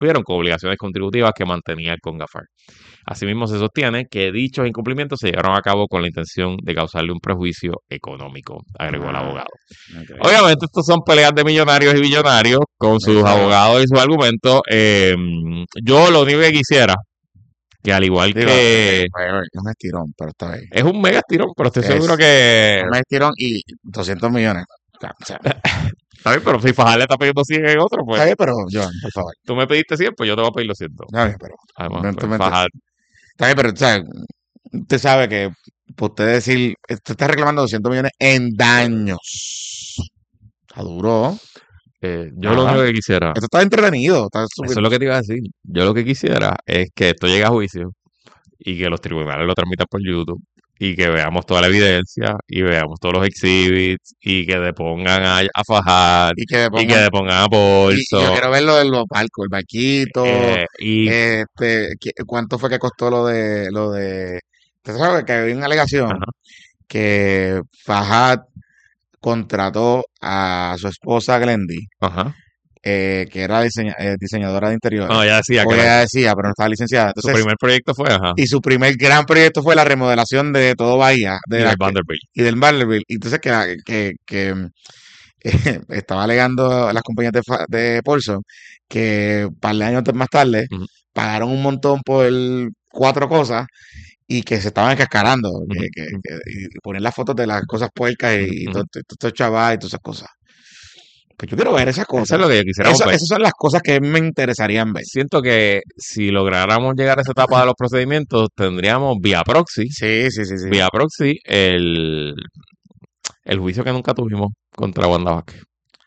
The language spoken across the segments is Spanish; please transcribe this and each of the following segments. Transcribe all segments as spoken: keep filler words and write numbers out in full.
cumplieron con obligaciones contributivas que mantenía el CONGAFAR. Asimismo, se sostiene que dichos incumplimientos se llevaron a cabo con la intención de causarle un perjuicio económico, agregó el abogado. Okay. Obviamente, estos son peleas de millonarios y billonarios con sus Exacto. abogados y sus argumentos. Eh, yo lo único que quisiera, que al igual Digo, que... Es un estirón, pero está bien. Es un mega estirón, pero estoy es seguro que... Un mega estirón y doscientos millones. O sea, está bien, pero si Fajardo le está pidiendo cien en otro, pues... Está bien, pero Joan, por favor. Tú me pediste cien, pues yo te voy a pedir los cien. Está bien, pero... Además, pues, Fajardo... Está bien, pero o sea, usted sabe que por usted decir... Usted está reclamando doscientos millones en daños. Está duro. Eh, yo ah, lo único que quisiera... Esto está entretenido. Está eso es lo que te iba a decir. Yo lo que quisiera es que esto llegue a juicio y que los tribunales lo transmitan por YouTube y que veamos toda la evidencia y veamos todos los exhibits y que depongan a, a Fajardo y que depongan, y que depongan a Bolso. Y yo quiero ver lo de los barcos, el barquito. Eh, y... este, ¿Cuánto fue que costó lo de... lo de ¿Usted sabe que había una alegación Ajá. que Fajardo contrató a su esposa Glendy, Ajá. eh, que era diseña, eh, diseñadora de interiores. No, ella decía o que ella decía, pero no estaba licenciada. Entonces, su primer proyecto fue, ajá. Y su primer gran proyecto fue la remodelación de todo Bahía. De y la, del Vanderbilt. Y del Vanderbilt. Y entonces que, que, que eh, estaba alegando a las compañías de, de Paulson que un par de años más tarde uh-huh. pagaron un montón por cuatro cosas y que se estaban cascarando, uh-huh. que, que, que, y poner las fotos de las cosas puercas y, uh-huh. y todo esto chaval y todas esas cosas. Pues yo quiero ver esas cosas. Eso es lo que yo quisiera Eso, ver. Esas son las cosas que me interesarían ver. Siento que si lográramos llegar a esa etapa de los procedimientos, tendríamos vía proxy. Sí, sí, sí. sí. Vía proxy el, el juicio que nunca tuvimos contra Wanda Vázquez.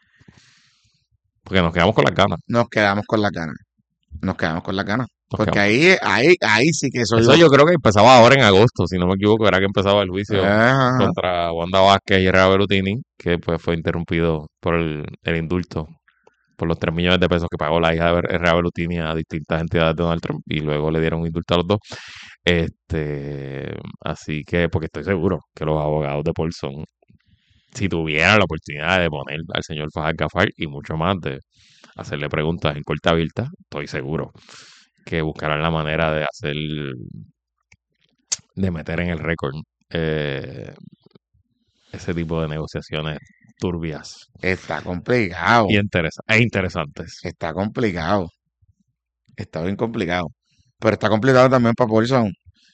Porque nos quedamos con las ganas. Nos quedamos con las ganas. Nos quedamos con las ganas. Porque ahí, ahí, ahí sí que eso. Eso yo creo que empezaba ahora en agosto, si no me equivoco, era que empezaba el juicio Ajá. contra Wanda Vázquez y Herrera Berutini, que pues fue interrumpido por el, el indulto, por los tres millones de pesos que pagó la hija de Herrera Berutini a distintas entidades de Donald Trump, y luego le dieron un indulto a los dos. Este, así que, porque estoy seguro que los abogados de Paulson, si tuvieran la oportunidad de poner al señor Fajardo Ghaffar y mucho más de hacerle preguntas en corta abierta, estoy seguro que buscarán la manera de hacer, de meter en el récord eh, ese tipo de negociaciones turbias. Está complicado. Y interesa e interesantes. Está complicado. Está bien complicado. Pero está complicado también para Paulson.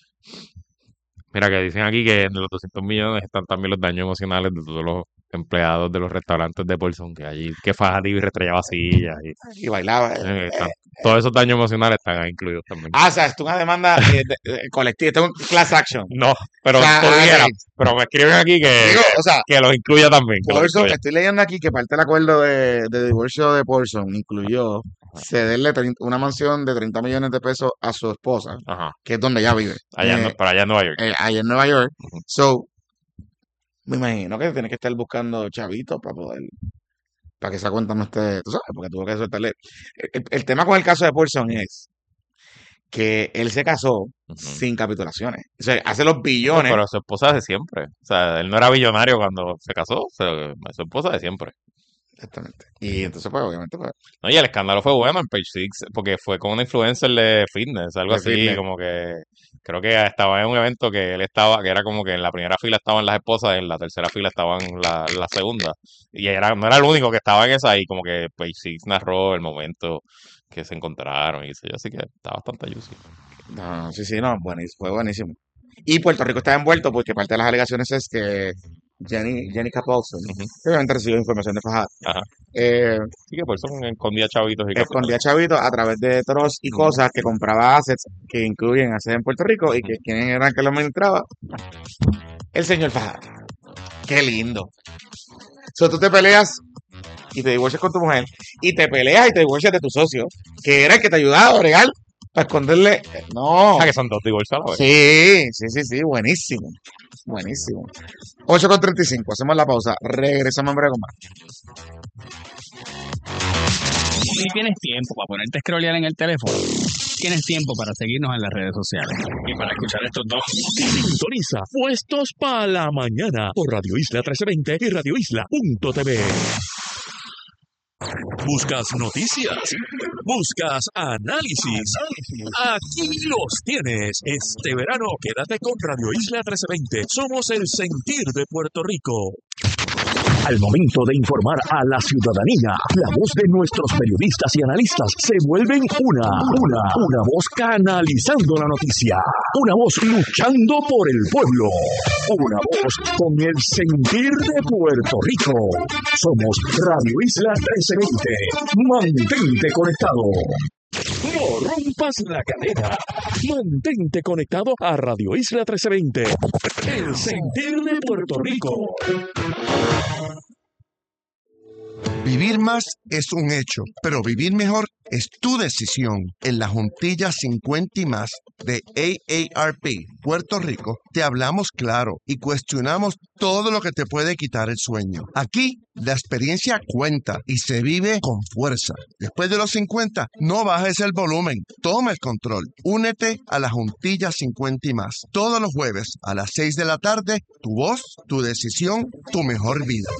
Mira que dicen aquí que en los doscientos millones están también los daños emocionales de todos los empleados de los restaurantes de Paulson, que allí, que Fajardo y restrellaba sillas y, y bailaba. Eh, están, todos esos daños emocionales están ahí incluidos también. Ah, o sea, es una demanda eh, de, de, colectiva, esto es un class action. No, pero o sea, pudiera, okay. pero me escriben aquí que, Digo, o sea, que los incluya también. Paulson, estoy leyendo aquí que parte del acuerdo de, de divorcio de Paulson incluyó cederle una mansión de treinta millones de pesos a su esposa, Ajá. que es donde ella vive. Allá, eh, para allá en Nueva York. Eh, allá en Nueva York. Uh-huh. So, me imagino que tiene que estar buscando chavitos para poder, para que esa cuenta no esté, tú sabes, porque tuvo que soltarle. El, el, el tema con el caso de Paulson es que él se casó uh-huh. sin capitulaciones. O sea, hace los billones. No, pero su esposa de siempre. O sea, él no era billonario cuando se casó, o sea, su esposa de siempre. Exactamente. Y entonces, pues, obviamente, pues. No, y el escándalo fue bueno en Page Six, porque fue con una influencer de fitness, algo de así, fitness. Como que creo que estaba en un evento que él estaba, que era como que en la primera fila estaban las esposas, en la tercera fila estaban la, la segunda. Y era, no era el único que estaba en esa, y como que Page Six narró el momento que se encontraron, y eso, así que está bastante juicy. No, sí, sí, no, buenísimo, fue buenísimo. Y Puerto Rico está envuelto porque parte de las alegaciones es que Jenny, Jenica Paulson, uh-huh. obviamente recibió información de Fajardo. Ajá. Eh, sí, que Paulson escondía chavitos y escondía chavitos a través de toros y cosas que compraba assets que incluyen assets en Puerto Rico y que quién era que lo administraba. El señor Fajardo. Qué lindo. So, tú te peleas y te divorcias con tu mujer y te peleas y te divorcias de tu socio, que era el que te ayudaba a bregar para esconderle. No. Ah, que son dos divorcios a la vez. Sí, sí, sí, sí, buenísimo. Buenísimo. ocho con treinta y cinco, hacemos la pausa. Regresamos en breve con más. Si tienes tiempo para ponerte a scrollear en el teléfono, tienes tiempo para seguirnos en las redes sociales y para escuchar estos dos. Sintoniza Puestos para la Mañana por Radio Isla trece veinte y radio isla punto t v. ¿Buscas noticias? ¿Buscas análisis? Aquí los tienes. Este verano quédate con Radio Isla trece veinte. Somos el sentir de Puerto Rico. Al momento de informar a la ciudadanía, la voz de nuestros periodistas y analistas se vuelven una, una, una voz canalizando la noticia, una voz luchando por el pueblo, una voz con el sentir de Puerto Rico. Somos Radio Isla trece veinte. Mantente conectado. No rompas la cadena. Mantente conectado a Radio Isla trece veinte. El sentir de Puerto Rico. Vivir más es un hecho, pero vivir mejor es tu decisión. En la Juntilla cincuenta y más de A A R P Puerto Rico te hablamos claro y cuestionamos todo lo que te puede quitar el sueño. Aquí la experiencia cuenta y se vive con fuerza. Después de los cincuenta, no bajes el volumen, toma el control. Únete a la Juntilla cincuenta y más. Todos los jueves a las seis de la tarde, tu voz, tu decisión, tu mejor vida.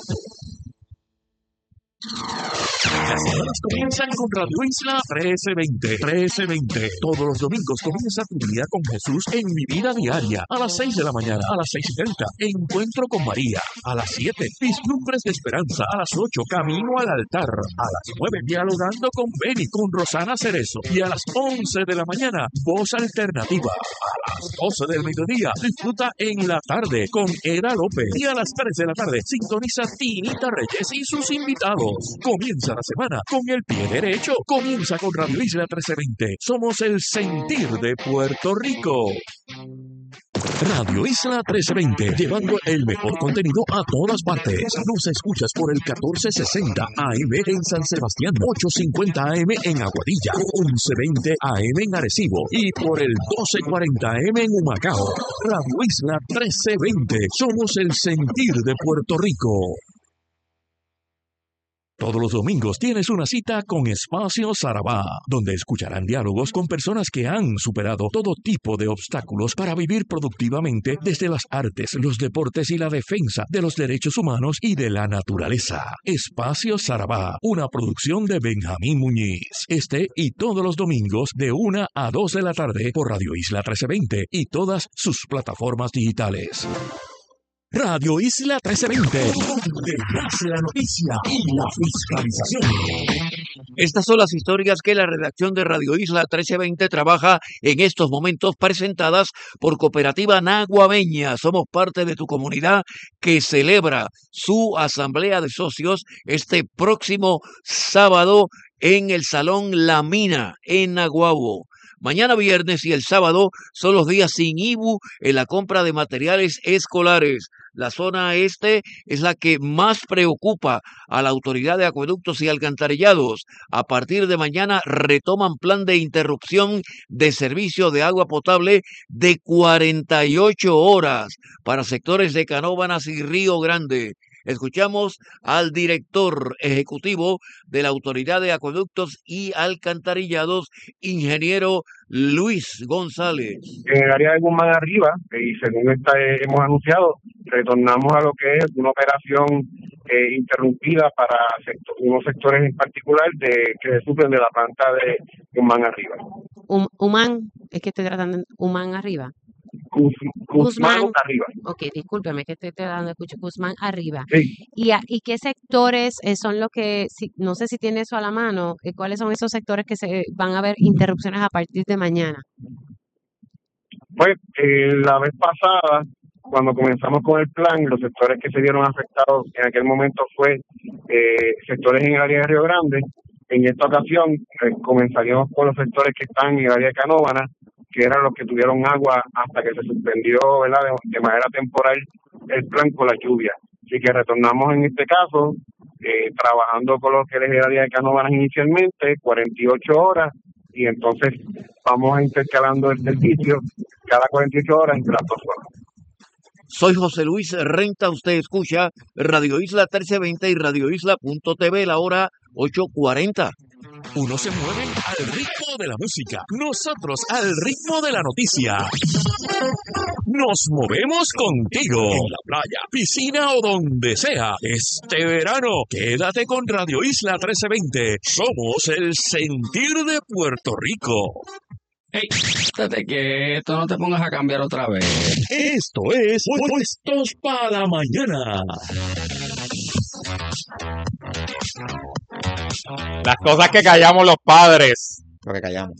Las semanas comienzan con Radio Isla trece veinte. trece veinte. Todos los domingos comienza tu día con Jesús en Mi Vida Diaria. A las seis de la mañana, a las seis y treinta. Encuentro con María. A las siete. Vislumbres de Esperanza. A las ocho. Camino al altar. A las nueve. Dialogando con Benny, con Rosana Cerezo. Y a las once de la mañana, Voz Alternativa. A las doce del mediodía, disfruta En la Tarde con Era López. Y a las tres de la tarde, sintoniza Tinita Reyes y sus invitados. Comienza la semana con el pie derecho. Comienza con Radio Isla trece veinte. Somos el sentir de Puerto Rico. Radio Isla trece veinte, llevando el mejor contenido a todas partes. Nos escuchas por el catorce sesenta A M en San Sebastián, ochocientos cincuenta A M en Aguadilla, once veinte A M en Arecibo y por el doce cuarenta A M en Humacao. Radio Isla trece veinte, somos el sentir de Puerto Rico. Todos los domingos tienes una cita con Espacio Sarabá, donde escucharán diálogos con personas que han superado todo tipo de obstáculos para vivir productivamente desde las artes, los deportes y la defensa de los derechos humanos y de la naturaleza. Espacio Sarabá, una producción de Benjamín Muñiz. Este y todos los domingos de una a dos de la tarde por Radio Isla trece veinte y todas sus plataformas digitales. Radio Isla trece veinte, donde nace la noticia y la fiscalización. Estas son las historias que la redacción de Radio Isla trece veinte trabaja en estos momentos, presentadas por Cooperativa Naguabeña. Somos parte de tu comunidad que celebra su asamblea de socios este próximo sábado en el Salón La Mina, en Naguabo. Mañana viernes y el sábado son los días sin I B U en la compra de materiales escolares. La zona este es la que más preocupa a la Autoridad de Acueductos y Alcantarillados. A partir de mañana retoman plan de interrupción de servicio de agua potable de cuarenta y ocho horas para sectores de Canóvanas y Río Grande. Escuchamos al director ejecutivo de la Autoridad de Acueductos y Alcantarillados, ingeniero Luis González. En el área de Guzmán Arriba, y según esta eh, hemos anunciado, retornamos a lo que es una operación eh, interrumpida para sector, unos sectores en particular de que se suplen de la planta de Guzmán Arriba. Um, Humán, es que estoy tratando de Humán Arriba. Guz, Guzmán, Guzmán Arriba. Ok, discúlpeme que estoy dando escucho Guzmán Arriba. Sí. ¿Y, a, ¿Y qué sectores eh, son los que, si, no sé si tiene eso a la mano, eh, cuáles son esos sectores que se van a haber interrupciones a partir de mañana? Pues eh, la vez pasada, cuando comenzamos con el plan, los sectores que se vieron afectados en aquel momento fue eh, sectores en el área de Río Grande. En esta ocasión eh, comenzaríamos con los sectores que están en el área de Canóvanas, que eran los que tuvieron agua hasta que se suspendió, ¿verdad?, de, de manera temporal el plan con la lluvia. Así que retornamos en este caso, eh, trabajando con lo que es el área de Canóvanas inicialmente, cuarenta y ocho horas, y entonces vamos intercalando el servicio cada cuarenta y ocho horas entre las dos zonas. Soy José Luis Renta, usted escucha Radio Isla trece veinte y radio isla punto t v, la hora ocho cuarenta. Unos se mueven al ritmo de la música, nosotros al ritmo de la noticia. Nos movemos contigo. En la playa, piscina o donde sea. Este verano, quédate con Radio Isla trece veinte. Somos el sentir de Puerto Rico. Hey, estate quieto, no te pongas a cambiar otra vez. Esto es Puestos para Mañana. Las cosas que callamos los padres. Lo que callamos.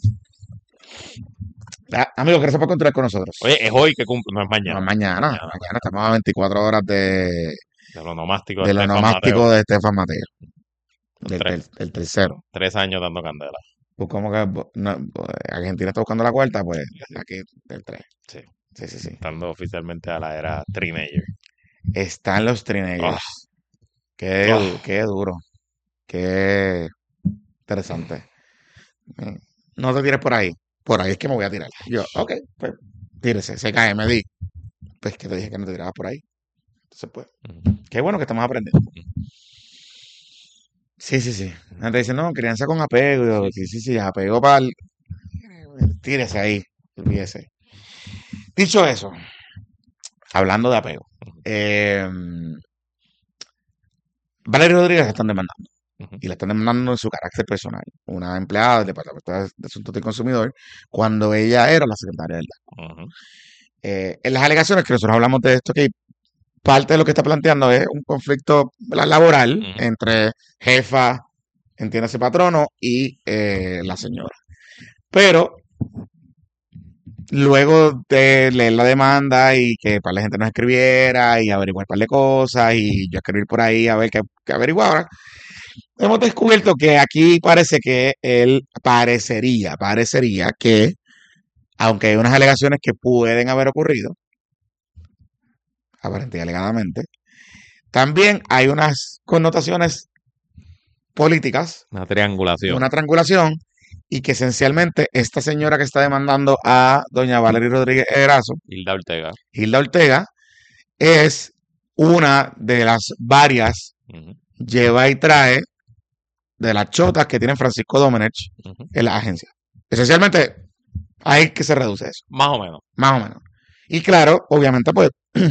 Ah, amigos, gracias por continuar con nosotros. Oye, es hoy que cumple, no es mañana. No, mañana, mañana, mañana estamos a veinticuatro horas de, de lo nomástico de, de, lo Estefan nomástico Mateo. de Estefan Mateo. Del, Tres. del, del tercero. Tres años dando candela. Pues como que no, Argentina está buscando la cuarta, pues aquí del tres. Sí. Sí, sí, sí. Estando oficialmente a la era teenager. Están los teenagers. Oh. Qué, Oh. qué duro. Qué interesante. No te tires por ahí. Por ahí es que me voy a tirar. Yo, ok, pues tírese, se cae, me di. Pues que te dije que no te tirabas por ahí. Entonces, pues, Uh-huh. qué bueno que estamos aprendiendo. Sí, sí, sí. Antes dice, no, crianza con apego. Y yo, sí, sí, sí, apego para el... Tírese ahí, olvídese. Dicho eso, hablando de apego, eh, Valeria Rodríguez la están demandando. Uh-huh. Y la están demandando en su carácter personal. Una empleada del Departamento de Asuntos del Consumidor, cuando ella era la secretaria del D A C. Uh-huh. Eh, en las alegaciones que nosotros hablamos de esto, que parte de lo que está planteando es un conflicto laboral Uh-huh. entre jefa, entiéndase patrono, y eh, la señora. Pero luego de leer la demanda y que para la gente nos escribiera y averiguar un par de cosas y yo escribir por ahí a ver qué, qué averiguara, hemos descubierto que aquí parece que él parecería, parecería que, aunque hay unas alegaciones que pueden haber ocurrido, aparentemente y alegadamente, también hay unas connotaciones políticas, Una triangulación. una triangulación, y que esencialmente esta señora que está demandando a doña Valeria Rodríguez Erazo, Hilda Ortega. Hilda Ortega, es una de las varias Uh-huh. lleva y trae de las chotas que tiene Francisco Domenech Uh-huh. en la agencia. Esencialmente, ahí que se reduce eso, Más o menos. más o menos. Y claro, obviamente, pues,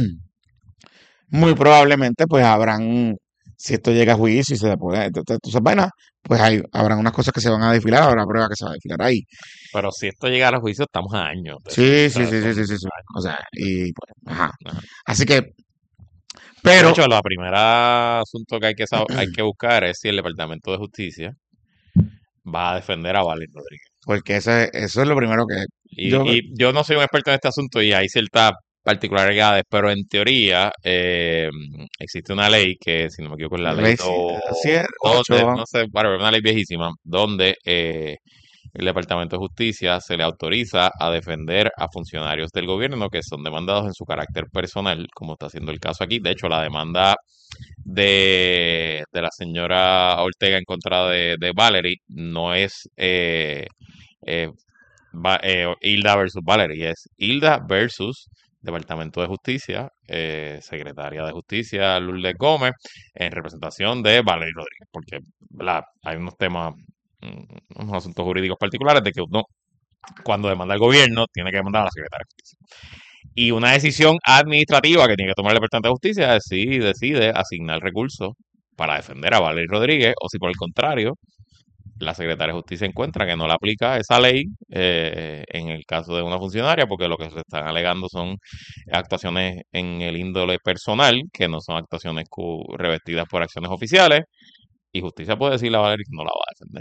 muy probablemente, pues, habrán, si esto llega a juicio y se después, entonces, vainas, pues hay, habrán unas cosas que se van a desfilar, habrá pruebas que se van a desfilar ahí. Pero si esto llegara a juicio, estamos a años. de- Sí, o sea, sí, sí, sí, son sí, sí, sí. años. O sea, y pues, ajá. Ajá. Así que, De pero, hecho, la primera asunto que hay que, sab- hay que buscar es si el Departamento de Justicia va a defender a Valeria Rodríguez. porque ese, eso es lo primero que Y yo, y yo no soy un experto en este asunto y hay ciertas particularidades, pero en teoría eh, existe una ley que, si no me equivoco, es la la ley ley do- siete, donde, ocho, no sé, whatever, una ley viejísima, donde eh, el Departamento de Justicia se le autoriza a defender a funcionarios del gobierno que son demandados en su carácter personal, como está siendo el caso aquí. De hecho, la demanda de, de la señora Ortega en contra de, de Valerie no es eh, eh, Va- eh, Hilda versus Valerie, es Hilda versus Departamento de Justicia, eh, Secretaria de Justicia Lourdes Gómez, en representación de Valerie Rodríguez, porque ¿verdad? Hay unos temas, mm, unos asuntos jurídicos particulares de que uno, cuando demanda al gobierno, tiene que demandar a la Secretaria de Justicia. Y una decisión administrativa que tiene que tomar el Departamento de Justicia es si decide asignar recursos para defender a Valerie Rodríguez o si por el contrario la Secretaria de Justicia encuentra que no le aplica esa ley eh, en el caso de una funcionaria, porque lo que se están alegando son actuaciones en el índole personal, que no son actuaciones cu- revestidas por acciones oficiales, y justicia puede decirle a Valeria que no la va a defender.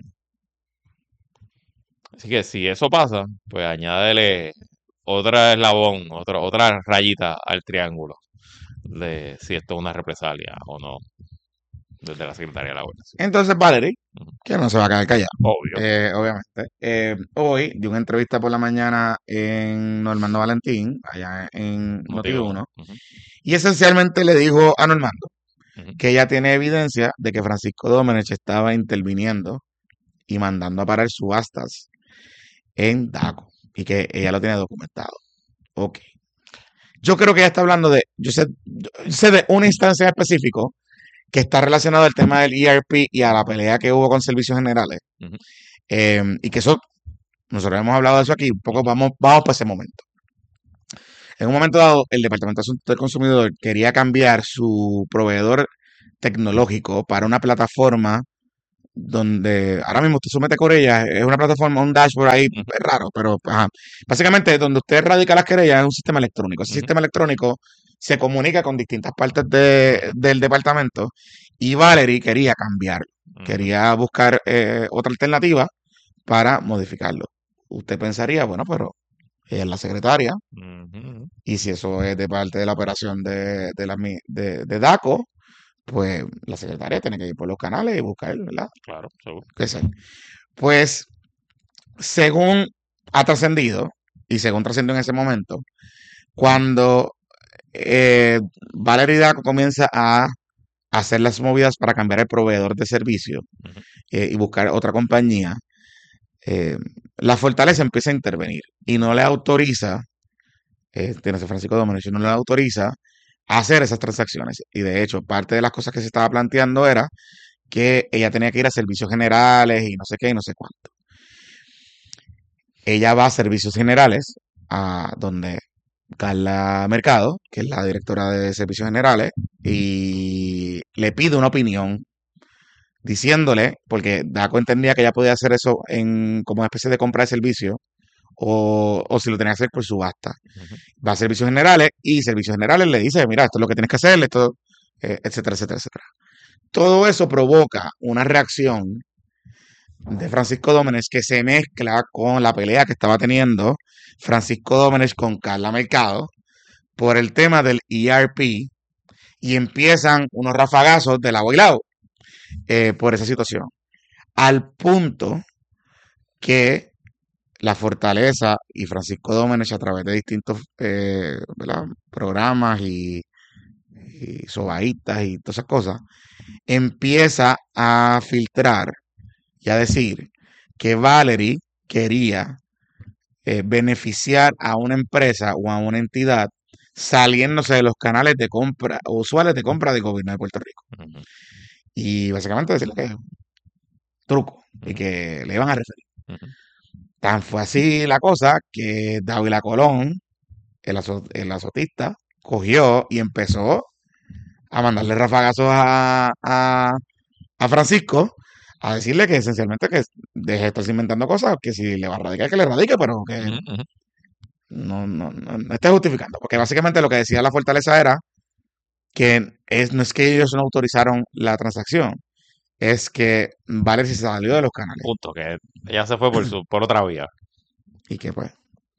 Así que si eso pasa, pues añádele otra eslabón, otra, otra rayita al triángulo de si esto es una represalia o no desde la Secretaría de la Gobernación. entonces Valerie, Ujú. que no se va a quedar callada, Obvio. eh, obviamente, eh, hoy dio una entrevista por la mañana en Normando Valentín, allá en Noti Motivo. uno, Ujú, y esencialmente le dijo a Normando ujú. que ella tiene evidencia de que Francisco Domenech estaba interviniendo y mandando a parar subastas en DACO y que ella lo tiene documentado. Ok. Yo creo que ella está hablando de, yo sé, yo sé de una instancia específica que está relacionado al tema del E R P y a la pelea que hubo con servicios generales. Ujú. Eh, y que eso, nosotros hemos hablado de eso aquí, un poco vamos, vamos para ese momento. En un momento dado, el Departamento de Asuntos del Consumidor quería cambiar su proveedor tecnológico para una plataforma donde ahora mismo usted somete querellas, es una plataforma, un dashboard ahí, Ujú. es raro, pero ajá. Básicamente donde usted radica las querellas es un sistema electrónico. Ese Ujú. sistema electrónico se comunica con distintas partes de- del departamento y Valerie quería cambiarlo, Ujú. quería buscar eh, otra alternativa para modificarlo. Usted pensaría, bueno, pero ella es la secretaria Ujú. y si eso es de parte de la operación de, de, la, mi- de, de DACO, pues la secretaria tiene que ir por los canales y buscar, ¿verdad? Claro, seguro. ¿Qué sé? Pues según ha trascendido y según trascendió en ese momento, cuando eh, Valerie Daco comienza a hacer las movidas para cambiar el proveedor de servicio Ujú. eh, y buscar otra compañía, eh, la Fortaleza empieza a intervenir y no le autoriza, eh, tiene ese Francisco Domenech, no le autoriza a hacer esas transacciones. Y de hecho, parte de las cosas que se estaba planteando era que ella tenía que ir a servicios generales y no sé qué y no sé cuánto. Ella va a servicios generales, a donde Carla Mercado, que es la directora de servicios generales, y le pide una opinión diciéndole, porque Daco entendía que ella podía hacer eso en como una especie de compra de servicio, o, o si lo tenía que hacer por subasta. Ujú. Va a servicios generales y servicios generales le dice, mira, esto es lo que tienes que hacer, esto, eh, etcétera, etcétera, etcétera. Todo eso provoca una reacción de Francisco Domenech que se mezcla con la pelea que estaba teniendo Francisco Domenech con Carla Mercado por el tema del E R P y empiezan unos rafagazos de lado y lado eh, por esa situación. Al punto que la Fortaleza y Francisco Domenech a través de distintos eh, ¿verdad? programas y, y sobaitas y todas esas cosas, empieza a filtrar y a decir que Valerie quería eh, beneficiar a una empresa o a una entidad saliéndose de los canales de compra usuales de compra del gobierno de Puerto Rico. Ujú. Y básicamente decirle que truco y Ujú. que le iban a referir. Ujú. Tan fue así la cosa que Dávila Colón, el, azo- el azotista, cogió y empezó a mandarle rafagazos a, a, a Francisco a decirle que esencialmente que deje de estarse inventando cosas, que si le va a radicar, que le radique, pero que Ujú. Ujú. no, no, no, no esté justificando. Porque básicamente lo que decía la Fortaleza era que es, no es que ellos no autorizaron la transacción, es que Valerie se salió de los canales. Punto, que ella se fue por su, por otra vía. Y que pues.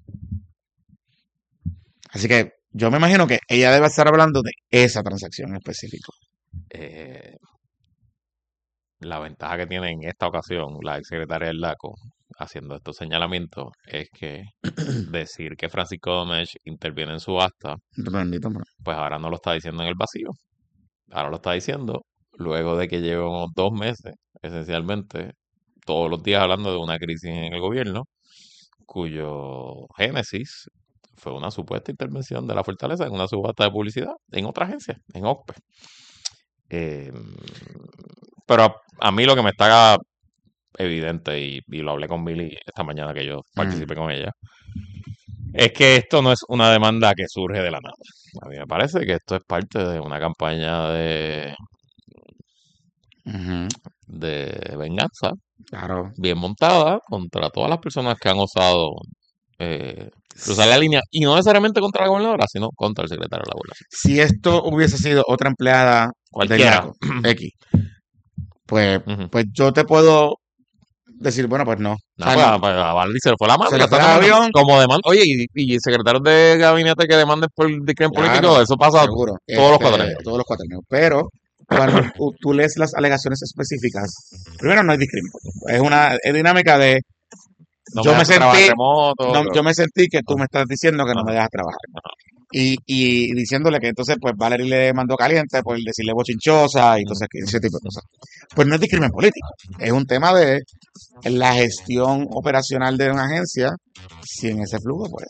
Así que yo me imagino que ella debe estar hablando de esa transacción en específico. Eh, la ventaja que tiene en esta ocasión la exsecretaria del DACO haciendo estos señalamientos es que decir que Francisco Domenech interviene en subasta, Bendito, bro. pues ahora no lo está diciendo en el vacío. Ahora lo está diciendo luego de que llevamos dos meses, esencialmente, todos los días hablando de una crisis en el gobierno, cuyo génesis fue una supuesta intervención de la Fortaleza en una subasta de publicidad en otra agencia, en O C P E. Eh, pero a, a mí lo que me está evidente, y, y lo hablé con Billy esta mañana que yo participé Mm. con ella, es que esto no es una demanda que surge de la nada. A mí me parece que esto es parte de una campaña de, Ujú. de venganza Claro. bien montada contra todas las personas que han osado eh, cruzar la línea, y no necesariamente contra la gobernadora, sino contra el secretario de la gobernación. Si esto hubiese sido otra empleada del Cualquiera. DACO, X, pues, Ujú. pues yo te puedo decir, bueno, pues no. O No, sea, pues, no. a- pues, a Valerie se le fue la mano. Se la le fue está el demandando avión. como demanda. Oye, y, y secretarios de gabinete que demanden por discrimen político, Claro, eso pasa seguro. todos los Este, cuatrenios. todos los cuatrenios. Pero cuando tú, tú lees las alegaciones específicas, primero no hay discriminación. Es una es dinámica de No yo me me dejas trabajar sentí, remoto. no, pero- yo me sentí que tú Ajá. me estás diciendo que no me Ajá. dejas trabajar. Ajá. Y, y diciéndole que entonces pues Valerie le mandó caliente por decirle bochinchosa y entonces que ese tipo de cosas. Pues no es discrimen político, es un tema de la gestión operacional de una agencia, si en ese flujo pues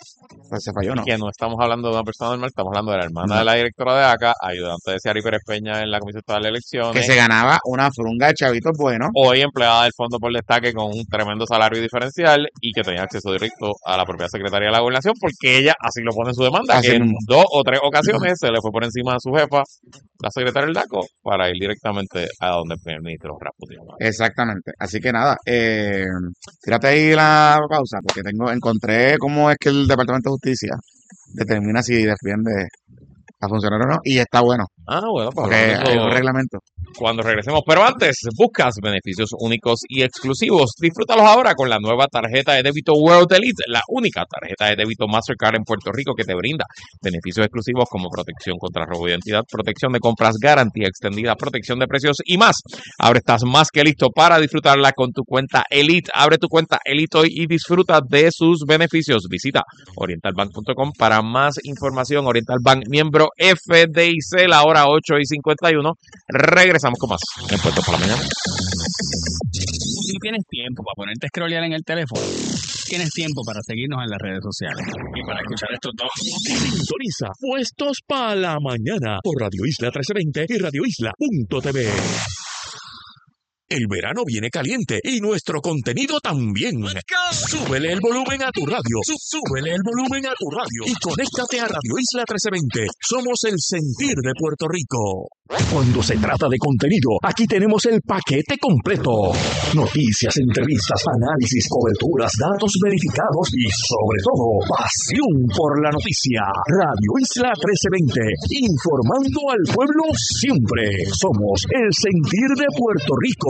pues se falló, ¿no? Que no estamos hablando de una persona normal, estamos hablando de la hermana no. de la directora de A C A, ayudante de Ciari Pérez Peña en la Comisión Estatal de Elecciones. Que se ganaba una frunga de chavitos buenos. Hoy empleada del Fondo por Destaque con un tremendo salario diferencial y que tenía acceso directo a la propia Secretaría de la Gobernación porque ella así lo pone en su demanda, así que en dos o tres ocasiones se le fue por encima a su jefa, la secretaria del D A C O, para ir directamente a donde el primer ministro Rasputin. Exactamente. Así que nada, eh, tírate ahí la pausa porque tengo encontré cómo es que el Departamento de Justicia determina si defiende a funcionar o no, y está bueno. Ah, bueno, pues porque hay un reglamento. Cuando regresemos, pero antes, buscas beneficios únicos y exclusivos. Disfrútalos ahora con la nueva tarjeta de débito World Elite, la única tarjeta de débito Mastercard en Puerto Rico que te brinda beneficios exclusivos como protección contra robo de identidad, protección de compras, garantía extendida, protección de precios y más. Ahora estás más que listo para disfrutarla con tu cuenta Elite. Abre tu cuenta Elite hoy y disfruta de sus beneficios. Visita oriental bank punto com para más información. Oriental Bank, miembro F D I C, la hora ocho y cincuenta y uno. Regresamos con más en Puerto por la Mañana. Si tienes tiempo para ponerte a scrollear en el teléfono, tienes tiempo para seguirnos en las redes sociales y para escuchar estos dos. Sintoniza Puestos para la Mañana por Radio Isla trece veinte y radio isla punto t v. El verano viene caliente y nuestro contenido también. Súbele el volumen a tu radio. Súbele el volumen a tu radio y conéctate a Radio Isla trece veinte. Somos el sentir de Puerto Rico. Cuando se trata de contenido, aquí tenemos el paquete completo. Noticias, entrevistas, análisis, coberturas, datos verificados y, sobre todo, pasión por la noticia. Radio Isla trece veinte, informando al pueblo siempre. Somos el sentir de Puerto Rico.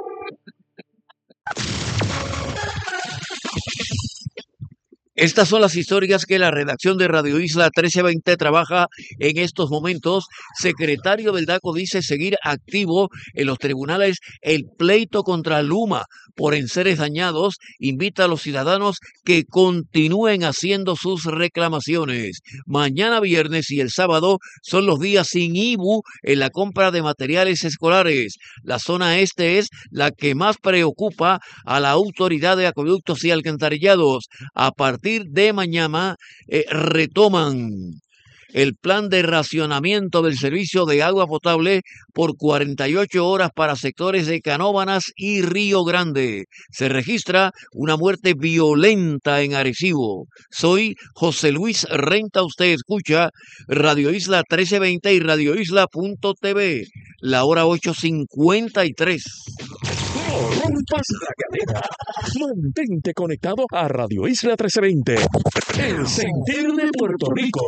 Estas son las historias que la redacción de Radio Isla trece veinte trabaja en estos momentos. Secretario del D A C O dice seguir activo en los tribunales el pleito contra Luma por enseres dañados. Invita a los ciudadanos que continúen haciendo sus reclamaciones. Mañana viernes y el sábado son los días sin I B U en la compra de materiales escolares. La zona este es la que más preocupa a la Autoridad de Acueductos y Alcantarillados. A partir de mañana eh, retoman el plan de racionamiento del servicio de agua potable por cuarenta y ocho horas para sectores de Canóvanas y Río Grande. Se registra una muerte violenta en Arecibo. Soy José Luis Renta. Usted escucha Radio Isla trece veinte y radio isla punto t v. La hora ocho cincuenta y tres. No rompas la cadena. Mantente conectado a Radio Isla trece veinte. El sentir de Puerto Rico.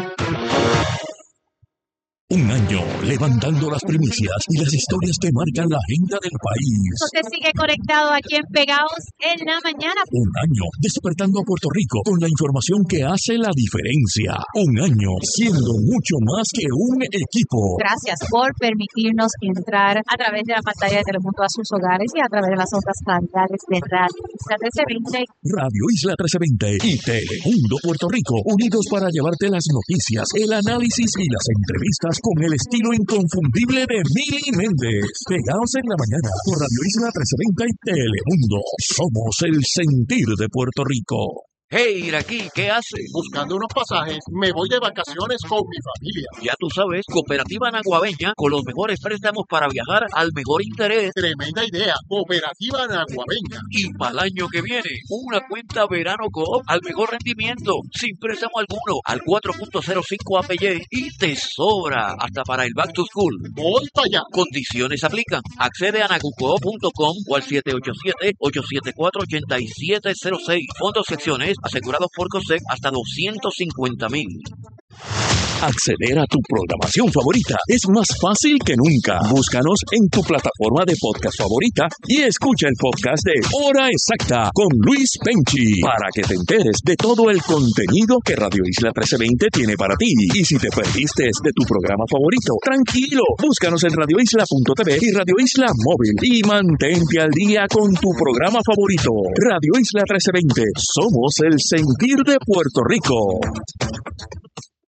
Un año levantando las primicias y las historias que marcan la agenda del país. Usted sigue conectado aquí en Pegados en la Mañana. Un año despertando a Puerto Rico con la información que hace la diferencia. Un año siendo mucho más que un equipo. Gracias por permitirnos entrar a través de la pantalla de Telemundo a sus hogares y a través de las otras pantallas de Radio Isla trece veinte. Radio Isla trece veinte y Telemundo Puerto Rico, unidos para llevarte las noticias, el análisis y las entrevistas con el estilo inconfundible de Mili Méndez. Pegados en la Mañana por Radio Isla trece veinte y Telemundo. Somos el sentir de Puerto Rico. Hey, Iraquí, ¿qué hace? Buscando unos pasajes, me voy de vacaciones con mi familia. Ya tú sabes, Cooperativa Naguabeña, con los mejores préstamos para viajar al mejor interés. Tremenda idea, Cooperativa Naguabeña. Y para el año que viene, una cuenta Verano Coop al mejor rendimiento, sin préstamo alguno, al cuatro punto cero cinco A P Y y te sobra hasta para el Back to School. Voy para allá. Condiciones aplican. Accede a nagucoop punto com o al siete ocho siete, ocho siete cuatro, ocho siete cero seis. Fondos secciones asegurados por COSEC hasta doscientos cincuenta mil. Acceder a tu programación favorita es más fácil que nunca. Búscanos en tu plataforma de podcast favorita y escucha el podcast de Hora Exacta con Luis Penchi para que te enteres de todo el contenido que Radio Isla trece veinte tiene para ti. Y si te perdiste de tu programa favorito, tranquilo, búscanos en radio isla punto t v y Radio Isla Móvil y mantente al día con tu programa favorito. Radio Isla trece veinte, somos el sentir de Puerto Rico.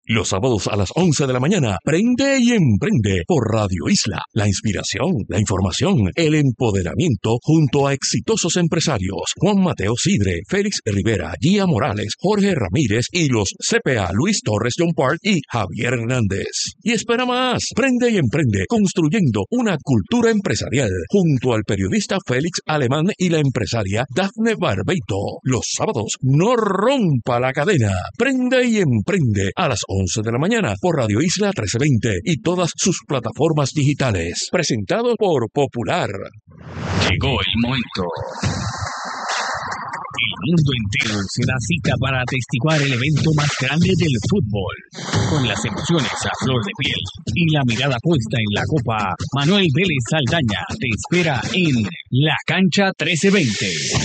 Los sábados a las once de la mañana, Prende y Emprende por Radio Isla. La inspiración, la información, el empoderamiento junto a exitosos empresarios. Juan Mateo Sidre, Félix Rivera, Gia Morales, Jorge Ramírez y los C P A Luis Torres John Park y Javier Hernández. Y espera más, Prende y Emprende construyendo una cultura empresarial junto al periodista Félix Alemán y la empresaria Dafne Barbeito. Los sábados, no rompa la cadena. Prende y Emprende a las once de la mañana por Radio Isla trece veinte y todas sus plataformas digitales. Presentado por Popular. Llegó el momento. El mundo entero se da cita para atestiguar el evento más grande del fútbol. Con las emociones a flor de piel y la mirada puesta en la copa, Manuel Vélez Saldaña te espera en La Cancha trece veinte.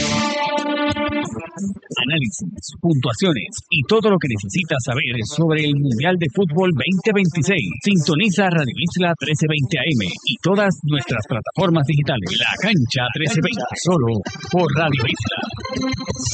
Análisis, puntuaciones y todo lo que necesitas saber sobre el Mundial de Fútbol veinte veintiséis. Sintoniza Radio Isla trece veinte A M y todas nuestras plataformas digitales. La Cancha trece veinte, solo por Radio Isla.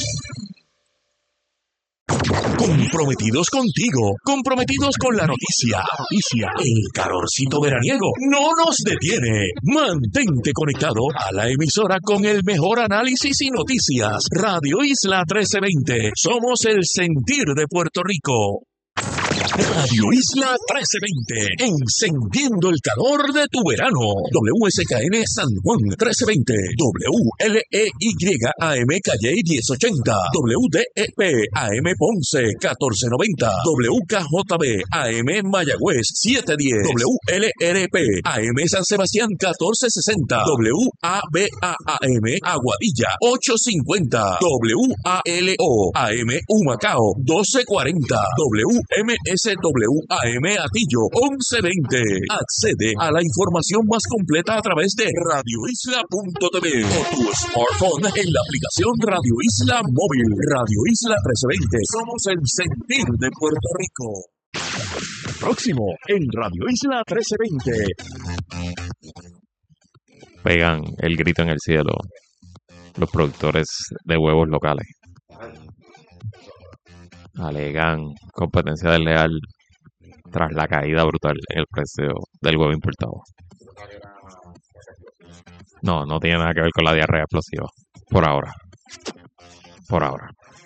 Comprometidos contigo, comprometidos con la noticia. Noticia, el calorcito veraniego no nos detiene. Mantente conectado a la emisora con el mejor análisis y noticias. Radio Isla trece veinte. Somos el sentir de Puerto Rico. Radio Isla trece veinte, encendiendo el calor de tu verano. W S K N San Juan trece veinte, W L E Y A M Calle diez ochenta, W D E P A M Ponce catorce noventa, W K J B A M Mayagüez siete diez, W L R P A M San Sebastián catorce sesenta, W A B A A M Aguadilla ocho cincuenta, W A L O A M Humacao doce cuarenta, W M S W A M Atillo once veinte. Accede a la información más completa a través de radio isla punto t v o tu smartphone en la aplicación Radio Isla Móvil. Radio Isla trece veinte. Somos el sentir de Puerto Rico. Próximo en Radio Isla trece veinte. Pegan el grito en el cielo los productores de huevos locales. Alegan competencia desleal tras la caída brutal en el precio del huevo importado. No, no tiene nada que ver con la diarrea explosiva. Por ahora. Por ahora.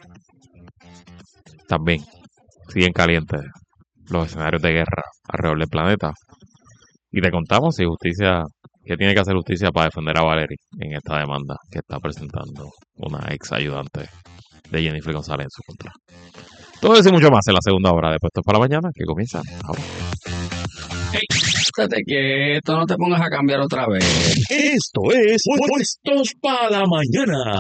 También siguen calientes los escenarios de guerra alrededor del planeta. Y te contamos si justicia, qué tiene que hacer justicia para defender a Valerie en esta demanda que está presentando una ex ayudante de Jennifer González en su contra. Todo eso y mucho más en la segunda hora de Puestos para la Mañana, que comienza ahora. Hey, estate quieto, no te pongas a cambiar otra vez. Esto es Puestos para la Mañana.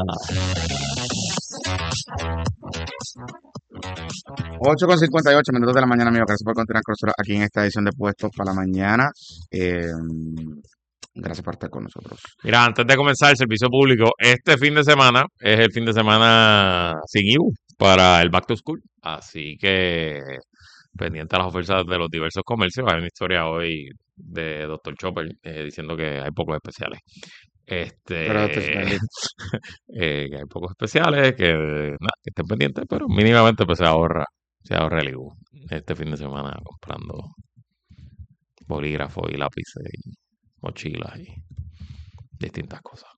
ocho con cincuenta y ocho minutos de la mañana, amigos. Gracias por continuar con nosotros aquí en esta edición de Puestos para la Mañana. Eh, gracias por estar con nosotros. Mira, antes de comenzar el servicio público, este fin de semana es el fin de semana sin I B U para el Back to School. Así que pendiente a las ofertas de los diversos comercios. Hay una historia hoy de doctor Chopper eh, diciendo que hay pocos especiales. Este, Pero este eh, que hay pocos especiales, que, nada, que estén pendientes, pero mínimamente pues se ahorra, se ahorra el I B U este fin de semana comprando bolígrafos y lápices y mochilas y distintas cosas.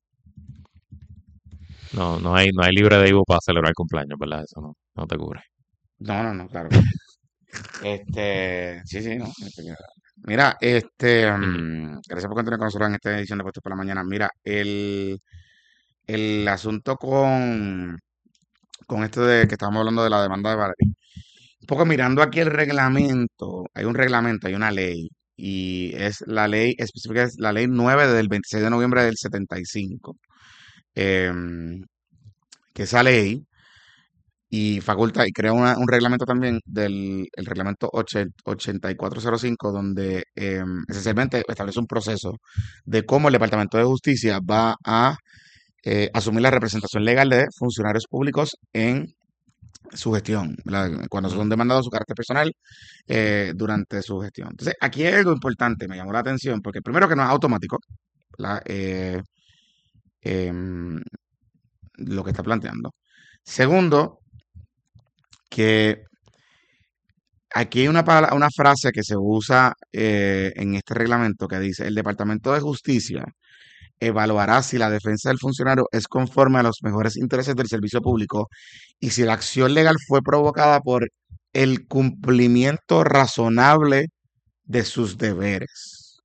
No, no hay, no hay libre de I B U para celebrar el cumpleaños, ¿verdad? Eso no, no te cubre. No, no, no, claro. Este, sí, sí, no. Mira, este, um, gracias por continuar con nosotros en esta edición de Puestos por la Mañana. Mira, el, el asunto con, con esto de que estábamos hablando de la demanda de Valerie. Un poco mirando aquí el reglamento, hay un reglamento, hay una ley, y es la ley específica, es la ley nueve del veintiséis de noviembre del setenta y cinco. Eh, que esa ley y faculta y crea una, un reglamento también del el reglamento ochenta y cuatro cero cinco, donde eh, esencialmente establece un proceso de cómo el Departamento de Justicia va a eh, asumir la representación legal de funcionarios públicos en su gestión, ¿verdad? Cuando son demandados su carácter personal eh, durante su gestión. Entonces, aquí hay algo importante, me llamó la atención, porque primero que no es automático, ¿verdad? Eh, eh, lo que está planteando. Segundo, que aquí hay una, una frase que se usa eh, en este reglamento que dice, el Departamento de Justicia evaluará si la defensa del funcionario es conforme a los mejores intereses del servicio público y si la acción legal fue provocada por el cumplimiento razonable de sus deberes.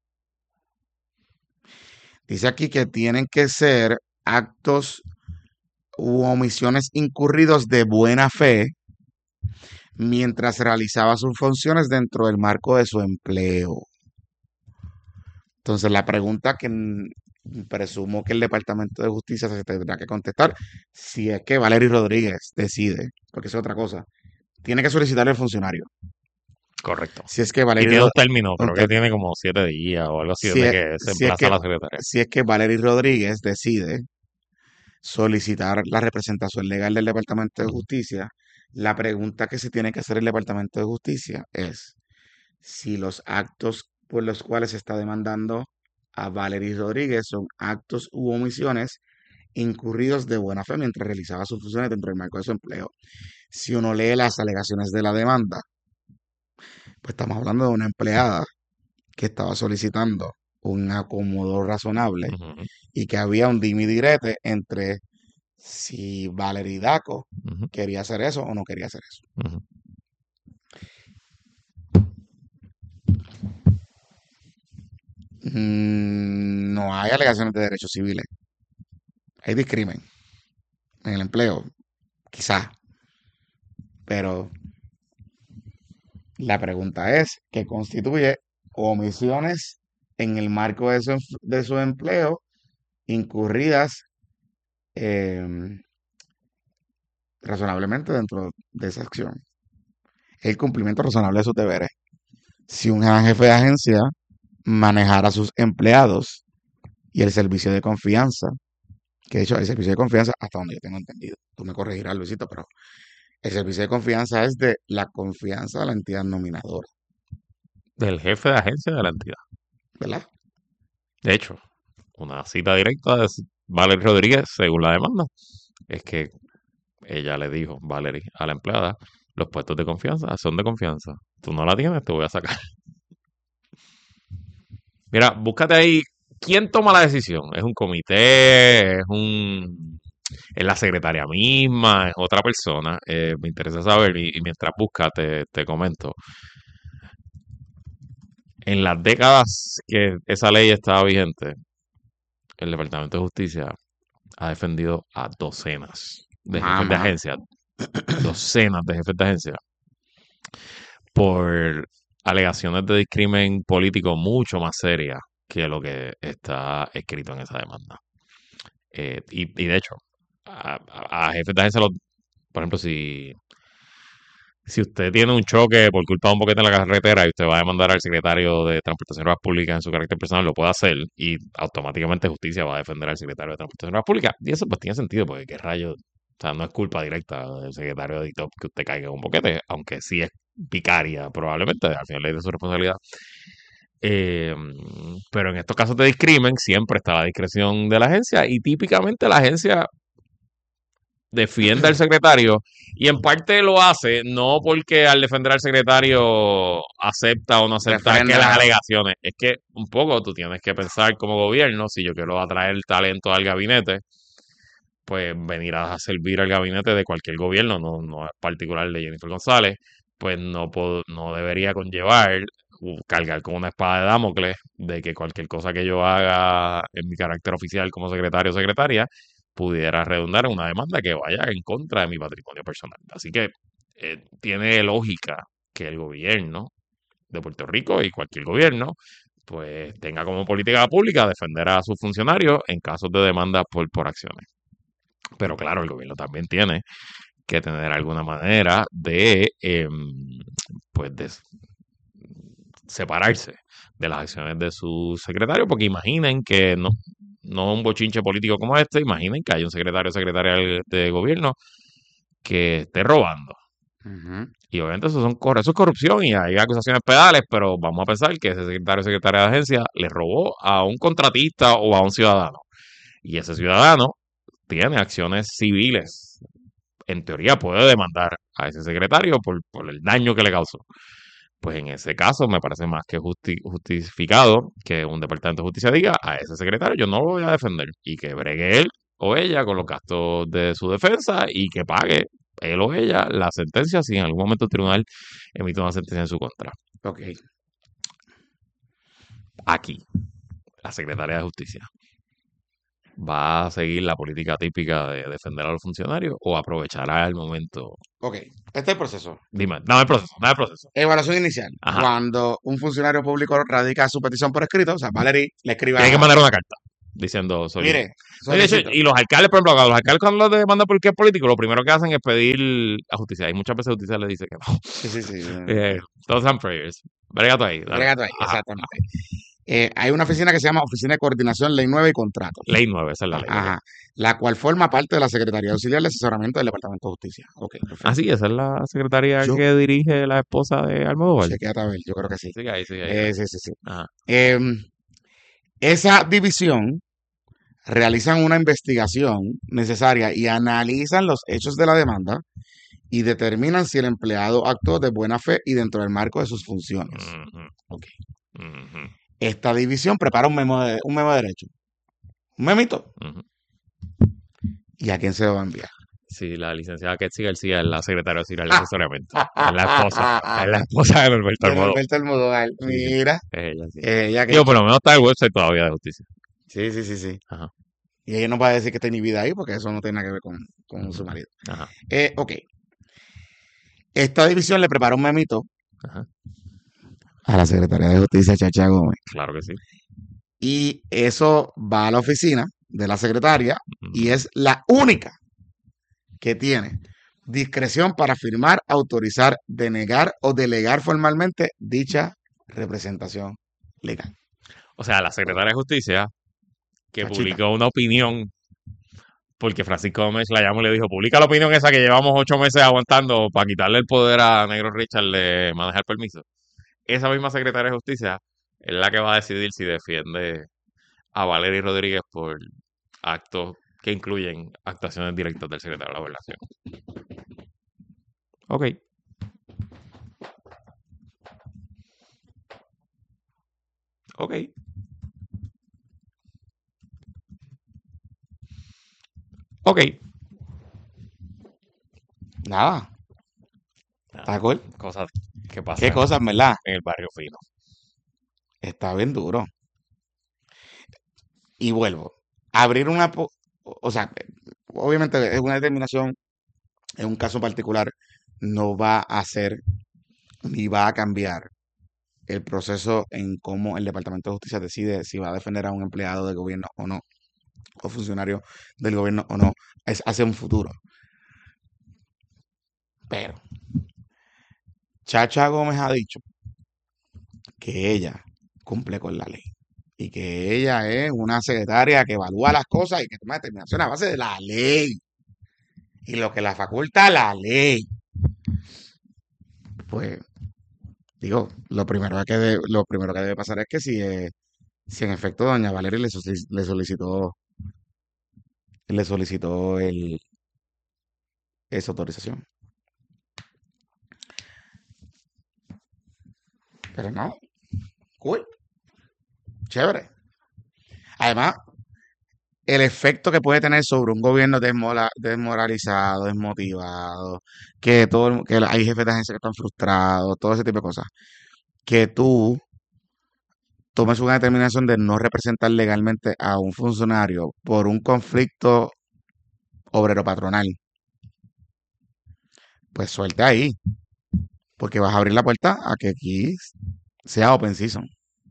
Dice aquí que tienen que ser actos u omisiones incurridos de buena fe mientras realizaba sus funciones dentro del marco de su empleo. Entonces, la pregunta que presumo que el Departamento de Justicia se tendrá que contestar, si es que Valery Rodríguez decide, porque es otra cosa, tiene que solicitar el funcionario. Correcto. Si es que Valery y tiene un término, creo que tiene como siete días o algo así, si desde es, que se si emplaza es que, la secretaria. Si es que Valery Rodríguez decide solicitar la representación legal del Departamento de Justicia, la pregunta que se tiene que hacer el Departamento de Justicia es si los actos por los cuales se está demandando a Valery Rodríguez son actos u omisiones incurridos de buena fe mientras realizaba sus funciones dentro del marco de su empleo. Si uno lee las alegaciones de la demanda, pues estamos hablando de una empleada que estaba solicitando un acomodo razonable uh-huh. y que había un dimi direte entre si Valery Daco uh-huh. quería hacer eso o no quería hacer eso. Uh-huh. Mm, no hay alegaciones de derechos civiles. Hay discrimen en el empleo, quizás. Pero la pregunta es, ¿qué constituye omisiones en el marco de su, de su empleo incurridas eh, razonablemente dentro de esa acción? El cumplimiento razonable de sus deberes. Si un jefe de agencia manejara a sus empleados y el servicio de confianza, que de hecho el servicio de confianza, hasta donde yo tengo entendido, tú me corregirás, Luisito, pero el servicio de confianza es de la confianza de la entidad nominadora. Del jefe de agencia de la entidad. ¿Verdad? De hecho, una cita directa de Valery Rodríguez, según la demanda, es que ella le dijo, Valery, a la empleada, los puestos de confianza son de confianza. Tú no la tienes, te voy a sacar. Mira, búscate ahí, ¿quién toma la decisión? ¿Es un comité? ¿Es un... es la secretaria misma? ¿Es otra persona? Eh, me interesa saber y, y mientras busca te, te comento. En las décadas que esa ley estaba vigente, el Departamento de Justicia ha defendido a docenas de jefes de agencia, docenas de jefes de agencia, por alegaciones de discrimen político mucho más serias que lo que está escrito en esa demanda. Eh, y, y de hecho, a, a, a jefes de agencia, los, por ejemplo, si, si usted tiene un choque por culpa de un boquete en la carretera y usted va a demandar al secretario de Transportación y Obras Públicas en su carácter personal, lo puede hacer y automáticamente justicia va a defender al secretario de Transportación y Obras Públicas. Y eso pues tiene sentido porque qué rayos, o sea, no es culpa directa del secretario de D I T O P que usted caiga en un boquete, aunque sí es vicaria probablemente, al final es de su responsabilidad. Eh, pero en estos casos de discrimen siempre está la discreción de la agencia y típicamente la agencia defiende al secretario y en parte lo hace no porque al defender al secretario acepta o no acepta que las alegaciones, es que un poco tú tienes que pensar como gobierno, si yo quiero atraer talento al gabinete, pues venir a servir al gabinete de cualquier gobierno, no, no es particular de Jennifer González, pues no, puedo, no debería conllevar cargar con una espada de Damocles de que cualquier cosa que yo haga en mi carácter oficial como secretario o secretaria pudiera redundar en una demanda que vaya en contra de mi patrimonio personal. Así que eh, tiene lógica que el gobierno de Puerto Rico y cualquier gobierno pues tenga como política pública defender a sus funcionarios en casos de demanda por, por acciones. Pero claro, el gobierno también tiene que tener alguna manera de eh, pues de separarse de las acciones de su secretario, porque imaginen que no, no un bochinche político como este, imaginen que hay un secretario o secretaria de gobierno que esté robando. Uh-huh. Y obviamente eso, son, eso es corrupción y hay acusaciones penales, pero vamos a pensar que ese secretario o secretaria de agencia le robó a un contratista o a un ciudadano. Y ese ciudadano tiene acciones civiles en teoría puede demandar a ese secretario por, por el daño que le causó. Pues en ese caso me parece más que justi justificado que un departamento de justicia diga a ese secretario yo no lo voy a defender y que bregue él o ella con los gastos de su defensa y que pague él o ella la sentencia si en algún momento el tribunal emite una sentencia en su contra. Ok. Aquí, la Secretaría de Justicia va a seguir la política típica de defender a los funcionarios o aprovechará el momento. Ok, este es el proceso. Dime, dame el proceso, dame el proceso. Evaluación inicial. Ajá. Cuando un funcionario público radica su petición por escrito, o sea, Valerie le escriba. Tiene que mandar una carta diciendo soy. Mire, y, de hecho, y los alcaldes, por ejemplo, los alcaldes cuando los demandan porque es político, lo primero que hacen es pedir a justicia. Y muchas veces justicia le dice que no. Sí, sí, sí. eh, thoughts and prayers. Bregado ahí. Bregado ahí, exactamente. Eh, hay una oficina que se llama Oficina de Coordinación, Ley nueve y Contratos. Ley nueve, esa es la ley. Ajá. La cual forma parte de la Secretaría Auxiliar de Asesoramiento del Departamento de Justicia. Ok, perfecto. Ah, sí, esa es la secretaría Yo- que dirige la esposa de Almodóvar. Chequéate a ver, yo creo que sí. Sigue ahí, sigue ahí. Eh, sí, sí, sí. Ajá. Eh, esa división realizan una investigación necesaria y analizan los hechos de la demanda y determinan si el empleado actuó de buena fe y dentro del marco de sus funciones. Ujú, Ok. ujú, Esta división prepara un memo de, un memo de derecho. Un memito. ujú. ¿Y a quién se lo va a enviar? Sí, la licenciada Ketsi García es la secretaria auxiliar de asesoramiento. Es la esposa. Es la esposa de Norberto De Almodóvar. Norberto Almodóvar. Sí, sí. Mira. Es ella, sí. Ella que... Digo, por lo menos está el website todavía de justicia. Sí, sí, sí, sí. Ajá. Y ella no va a decir que está inhibida ahí porque eso no tiene nada que ver con, con Ujú. su marido. Ajá. Eh, ok. Esta división le prepara un memito Ajá. a la Secretaría de Justicia, Chacha Gómez. Claro que sí. Y eso va a la oficina de la secretaria y Ujú. es la única que tiene discreción para firmar, autorizar, denegar o delegar formalmente dicha representación legal. O sea, la secretaria de justicia que Chachita. publicó una opinión porque Francisco Gómez la llamó y le dijo, publica la opinión esa que llevamos ocho meses aguantando para quitarle el poder a Negro Richard de manejar permiso. Esa misma secretaria de justicia es la que va a decidir si defiende a Valery Rodríguez por actos que incluyen actuaciones directas del secretario de la Gobernación. Ok. Ok. Ok. Nada. ¿Está cool? Cosas que pasan ¿Qué cosas, verdad? en el barrio fino. Está bien duro. Y vuelvo. Abrir una... po- O sea, obviamente es una determinación en un caso particular. No va a hacer ni va a cambiar el proceso en cómo el Departamento de Justicia decide si va a defender a un empleado del gobierno o no, o funcionario del gobierno o no. Es hacia un futuro. Pero Chacha Gómez ha dicho que ella cumple con la ley y que ella es una secretaria que evalúa las cosas y que toma determinaciones a base de la ley y lo que la faculta la ley. Pues digo, lo primero que de- lo primero que debe pasar es que si, eh, si en efecto doña Valeria le, solic- le solicitó le solicitó el, esa autorización. Pero no, cool, chévere. Además, el efecto que puede tener sobre un gobierno desmola- desmoralizado, desmotivado, que todo, el- que hay jefes de agencia que están frustrados, todo ese tipo de cosas, que tú tomes una determinación de no representar legalmente a un funcionario por un conflicto obrero patronal, pues suelte ahí, porque vas a abrir la puerta a que aquí sea open season.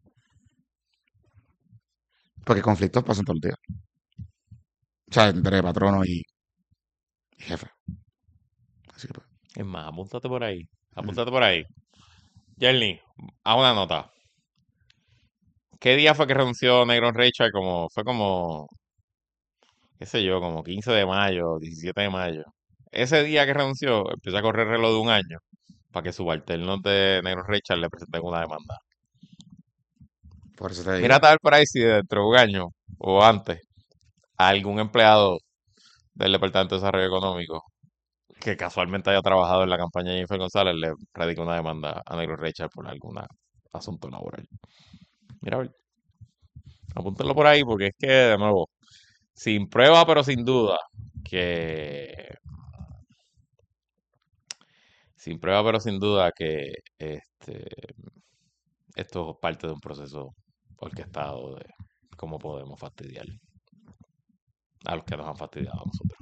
Porque conflictos pasan todo el día. O sea, entre patrono y, y jefe. Así que pues. Es más, apúntate por ahí. Apúntate por ahí. Yerny, a una nota. ¿Qué día fue que renunció Negro Richard? Como, fue como, qué sé yo, como quince de mayo, diecisiete de mayo. Ese día que renunció, empezó a correr el reloj de un año para que subalternos de Negro Richard le presenten una demanda. Por eso te digo. Mira a ver por ahí si dentro de un año o antes algún empleado del Departamento de Desarrollo Económico que casualmente haya trabajado en la campaña de Jennifer González, le radicó una demanda a Negro Richard por algún asunto laboral. Mira, a ver, apúntenlo por ahí porque es que, de nuevo, sin prueba pero sin duda, que... Sin prueba pero sin duda que este, esto es parte de un proceso orquestado de cómo podemos fastidiar a los que nos han fastidiado a nosotros.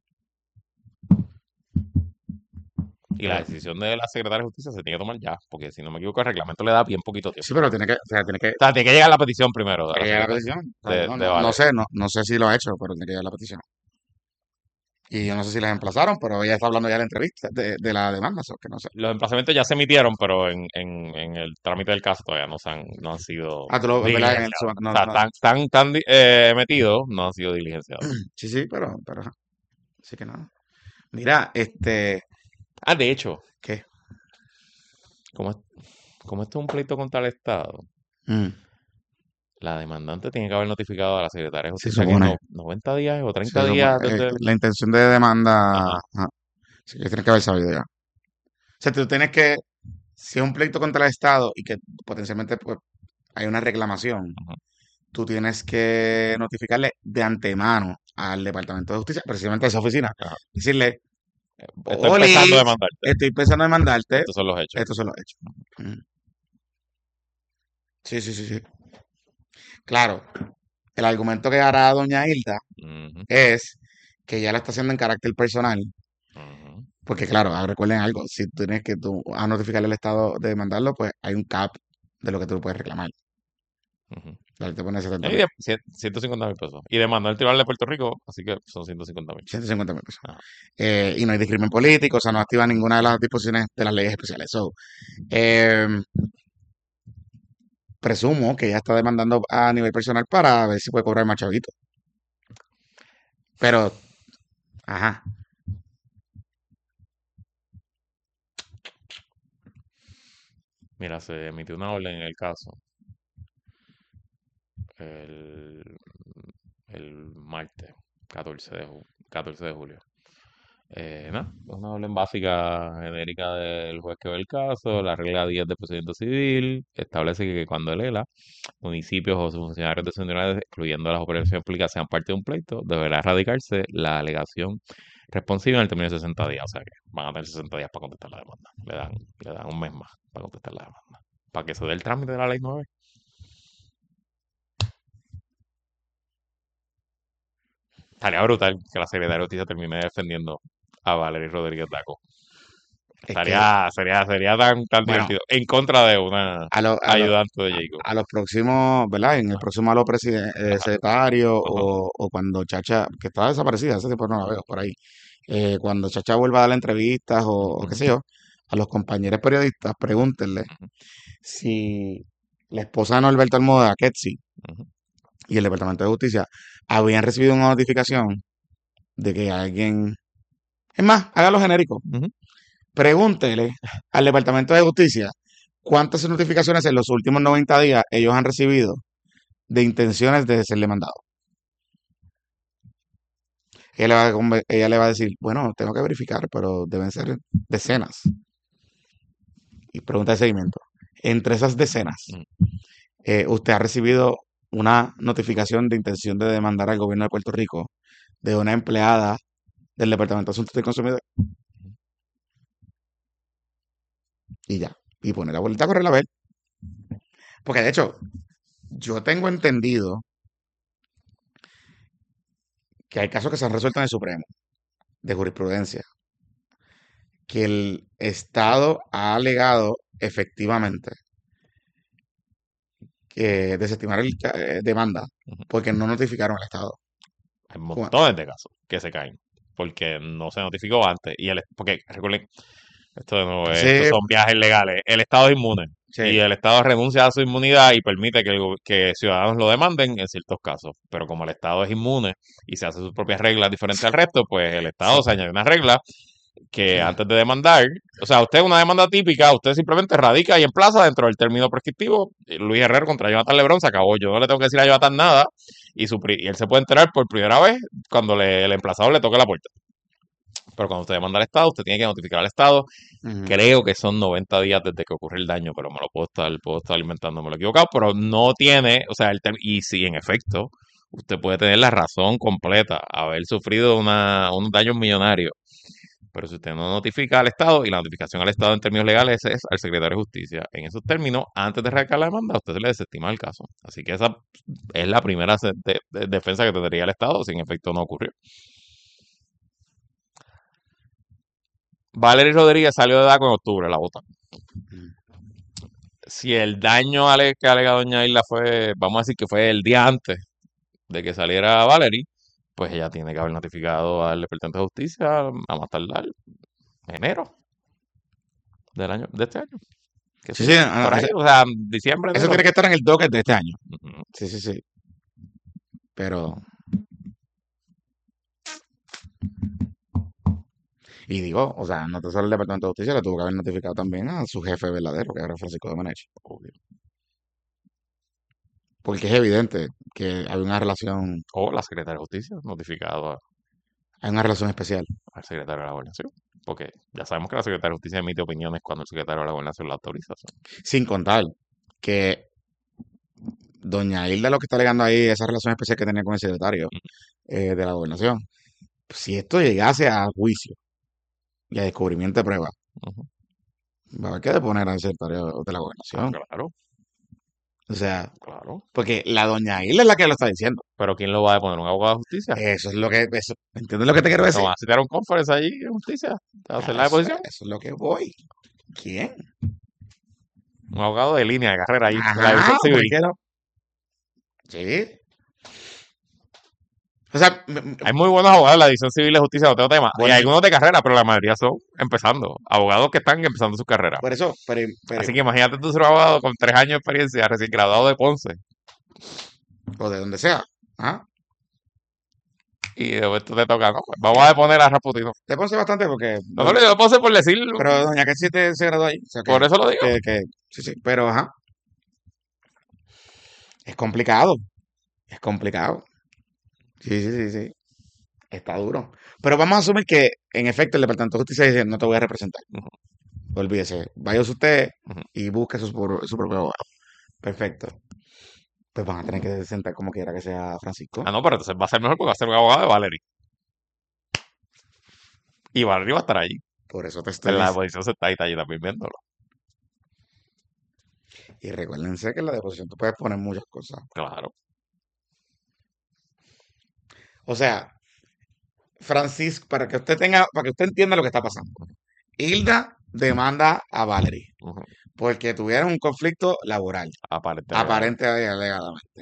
Y la decisión de la secretaria de Justicia se tiene que tomar ya, porque si no me equivoco, el reglamento le da bien poquito tiempo. Sí, pero tiene que, o sea, tiene que, O sea, tiene que llegar la petición primero. tiene que llegar la petición. de- no, de no, Vale. no sé, no, no sé si lo ha hecho, pero tiene que llegar la petición. Y yo no sé si las emplazaron, pero ella está hablando ya de la entrevista, de, de la demanda, o que no sé. Los emplazamientos ya se emitieron, pero en, en, en el trámite del caso todavía no, se han, no han sido Ah, tú lo ves, ¿verdad? En el diligenciados. su- no, O sea, no. están, están, están, di- eh, emitidos, no han sido diligenciados. Sí, sí, pero, pero, ajá. Así que nada. Mira, este, Ah, de hecho, ¿qué? como, es- como esto es un pleito contra el Estado, Mm, la demandante tiene que haber notificado a la secretaria de Se Justicia que supone. no- noventa días o se treinta supone, días eh, desde el... la intención de demanda, Ajá. ajá, sí que tienes que haber sabido ya. O sea, tú tienes que, si es un pleito contra el Estado y que potencialmente pues, hay una reclamación, Ajá. tú tienes que notificarle de antemano al Departamento de Justicia, precisamente a esa oficina, Ajá. decirle, Estoy Oli, empezando a demandarte. estoy pensando en mandarte, Estos son los hechos. estos son los hechos. Ujú. Sí, sí, sí, sí. Claro, el argumento que hará doña Hilda Ujú, es que ya lo está haciendo en carácter personal, ujú. porque claro, ah, recuerden algo, si tú tienes que tú a notificarle al Estado de demandarlo, pues hay un cap de lo que tú puedes reclamar. Ujú. Dale, te pone setenta Y mil, de cien- ciento cincuenta mil pesos. Y demandó el Tribunal de Puerto Rico, así que son ciento cincuenta mil. ciento cincuenta mil pesos. Ajá. Eh, y no hay discrimen político, o sea, no activa ninguna de las disposiciones de las leyes especiales. So, eh, presumo que ella está demandando a nivel personal para ver si puede cobrar más chavito. Pero, ajá, Mira, se emitió una orden en el caso el, el martes, catorce de, ju- catorce de julio. Eh, nada, una orden básica genérica del juez que ve el caso. La regla diez del procedimiento civil establece que cuando el E L A, municipios o sus funcionarios de unidades, excluyendo las operaciones públicas, sean parte de un pleito, deberá erradicarse la alegación responsiva en el término de sesenta días. O sea que van a tener sesenta días para contestar la demanda. Le dan, le dan un mes más para contestar la demanda. Para que se dé el trámite de la ley nueve. Estaría brutal que la Secretaría de Justicia termine defendiendo a Valery Rodríguez Daco. es que Estaría, sería, sería tan, tan Bueno. divertido. En contra de una a, lo- a, lo- ayudante de Jacob. a los próximos, ¿verdad? En el próximo a los presiden- eh, secretarios Ajá. o, o cuando Chacha, que estaba desaparecida, hace tiempo no la veo por ahí, eh, cuando Chacha vuelva a dar entrevistas o, o qué sé yo, a los compañeros periodistas, pregúntenle Ujú. si la esposa de Norberto Almodóvar, Ketsi, Ujú. y el Departamento de Justicia habían recibido una notificación de que alguien... Es más, hágalo genérico. Ujú. Pregúntele al Departamento de Justicia cuántas notificaciones en los últimos noventa días ellos han recibido de intenciones de serle mandado. Ella le, va a, conve- ella le va a decir, bueno, tengo que verificar, pero deben ser decenas. Y pregunta de seguimiento. Entre esas decenas, Mm. eh, ¿usted ha recibido una notificación de intención de demandar al gobierno de Puerto Rico de una empleada del Departamento de Asuntos del Consumidor? Y ya. Y pone la bolita a correr a ver. Porque de hecho, yo tengo entendido que hay casos que se han resuelto en el Supremo de jurisprudencia, que el Estado ha alegado efectivamente que desestimar el ca- eh, demanda Ujú. porque no notificaron al Estado. Hay montones de casos que se caen porque no se notificó antes. Y el, porque, recuerden, esto de nuevo, Sí. estos son viajes legales. El Estado es inmune. Sí. Y el Estado renuncia a su inmunidad y permite que, el go- que ciudadanos lo demanden en ciertos casos. Pero como el Estado es inmune y se hace sus propias reglas diferentes al resto, pues el Estado se añade una regla que Sí. antes de demandar, o sea, usted una demanda típica, usted simplemente radica y emplaza dentro del término prescriptivo. Luis Herrero contra Jonathan Lebrón se acabó. Yo no le tengo que decir a Jonathan nada y, su, pri- y él se puede enterar por primera vez cuando le, el emplazador le toque la puerta. Pero cuando usted demanda al Estado, usted tiene que notificar al Estado. Ujú. Creo que son noventa días desde que ocurre el daño, pero me lo puedo estar, puedo estar alimentando, me lo he equivocado, pero no tiene, o sea, el tem- y si en efecto usted puede tener la razón completa, haber sufrido una, unos daños millonarios, pero si usted no notifica al Estado, y la notificación al Estado en términos legales es al secretario de Justicia, en esos términos, antes de radicar la demanda, a usted se le desestima el caso. Así que esa es la primera se- de- de- defensa que tendría el Estado si en efecto no ocurrió. Valery Rodríguez salió de D A C O en octubre, la vota. Si el daño ale- que alega doña Isla fue, vamos a decir que fue el día antes de que saliera Valery, pues ella tiene que haber notificado al Departamento de Justicia a más tardar enero del año, de este año. Que Sí, sí, sí, por ah, ahí, eso, o sea, diciembre, eso enero. tiene que estar en el docket de este año. Ujú. Sí, sí, sí. Pero, y digo, o sea, no solo el Departamento de Justicia, le tuvo que haber notificado también a su jefe verdadero, que era Francisco Domenech. Obvio. Porque es evidente que hay una relación, O la secretaria de Justicia notificado a- hay una relación especial. al secretario de la Gobernación. Porque ya sabemos que la secretaria de Justicia emite opiniones cuando el secretario de la Gobernación la autoriza. o sea. Sin contar que doña Hilda lo que está alegando ahí, esa relación especial que tenía con el secretario eh, de la gobernación, si esto llegase a juicio y a descubrimiento de pruebas, Ujú. va a haber que deponer al secretario de la Ah, gobernación. claro, O sea, claro. porque la doña Hilda es la que lo está diciendo. Pero ¿quién lo va a deponer? ¿Un abogado de justicia? Eso es lo que, eso, ¿entiendes lo que te quiero ¿No decir? van a citar un conference allí en justicia? ¿A hacer la Eso, deposición? eso es lo que voy. ¿Quién? Un abogado de línea, de carrera allí, de la Ajá, división ¿por civil. qué no? Sí. O sea, m- m- Hay muy buenos abogados en la división civil de justicia, no tengo tema. Y Bueno, hay algunos de carrera, pero la mayoría son empezando. Abogados que están empezando su carrera. por eso, pero, pero- Así que imagínate tú ser un abogado con tres años de experiencia, recién graduado de Ponce. o de donde sea. ¿Ah? Y de momento te toca, ¿no? Pues vamos a deponer a Raputino. Te puse bastante porque. No, no le digo Ponce por decirlo. Pero doña que sí te, se graduó ahí. O sea, que, Por eso lo digo. que, que- sí, sí, pero ajá. Es complicado. Es complicado. Sí, sí, sí, sí. Está duro. Pero vamos a asumir que, en efecto, el Departamento de Justicia dice, no te voy a representar. Ujú. Olvídese. Váyase usted Ujú. y busque su, pro- su propio abogado. Perfecto. Pues van a tener que sentar como quiera que sea Francisco. Ah, no, pero entonces va a ser mejor porque va a ser un abogado de Valery. Y Valery va a estar allí. Por eso te estoy En la diciendo. deposición se está ahí, está allí también viéndolo. Y recuérdense que en la deposición tú puedes poner muchas cosas. Claro. O sea, Francisco, para que usted tenga, para que usted entienda lo que está pasando. Hilda demanda a Valery Ujú. porque tuvieron un conflicto laboral, Aparente. aparente y alegadamente.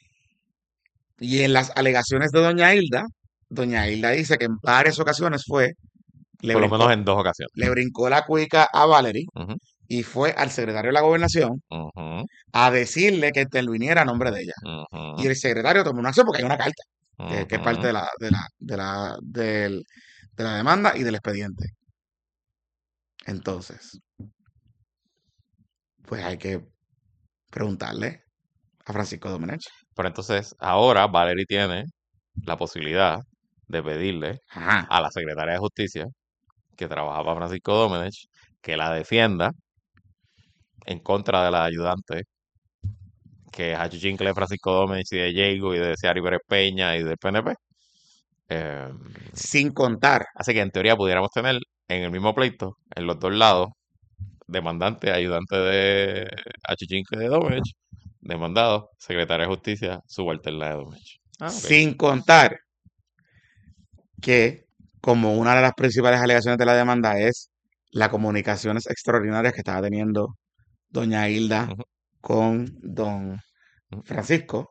Y en las alegaciones de doña Hilda, doña Hilda dice que en varias ocasiones fue, le Por lo brincó, menos en dos ocasiones. le brincó la cuica a Valery Ujú. y fue al secretario de la gobernación Ujú. a decirle que interviniera a nombre de ella. Ujú. Y el secretario tomó una acción porque hay una carta que, que es parte Ujú. de la, de la, de la, del- de la demanda y del expediente. Entonces, pues hay que preguntarle a Francisco Domenech. Pero entonces, ahora Valery tiene la posibilidad de pedirle Ajá. a la secretaria de Justicia, que trabaja para Francisco Domenech, que la defienda en contra de la ayudante, que es Hachi Chincle de Francisco Domenech y de Diego y de Ciari Pérez Peña y del P N P. Eh, Sin contar, así que en teoría pudiéramos tener en el mismo pleito, en los dos lados, demandante, ayudante de Hachi Chincle de Domenech, demandado, secretaria de Justicia, subalterna de Domenech. Ah, ok. sin contar que como una de las principales alegaciones de la demanda es las comunicaciones extraordinarias que estaba teniendo doña Hilda Ujú. con don Ujú. Francisco,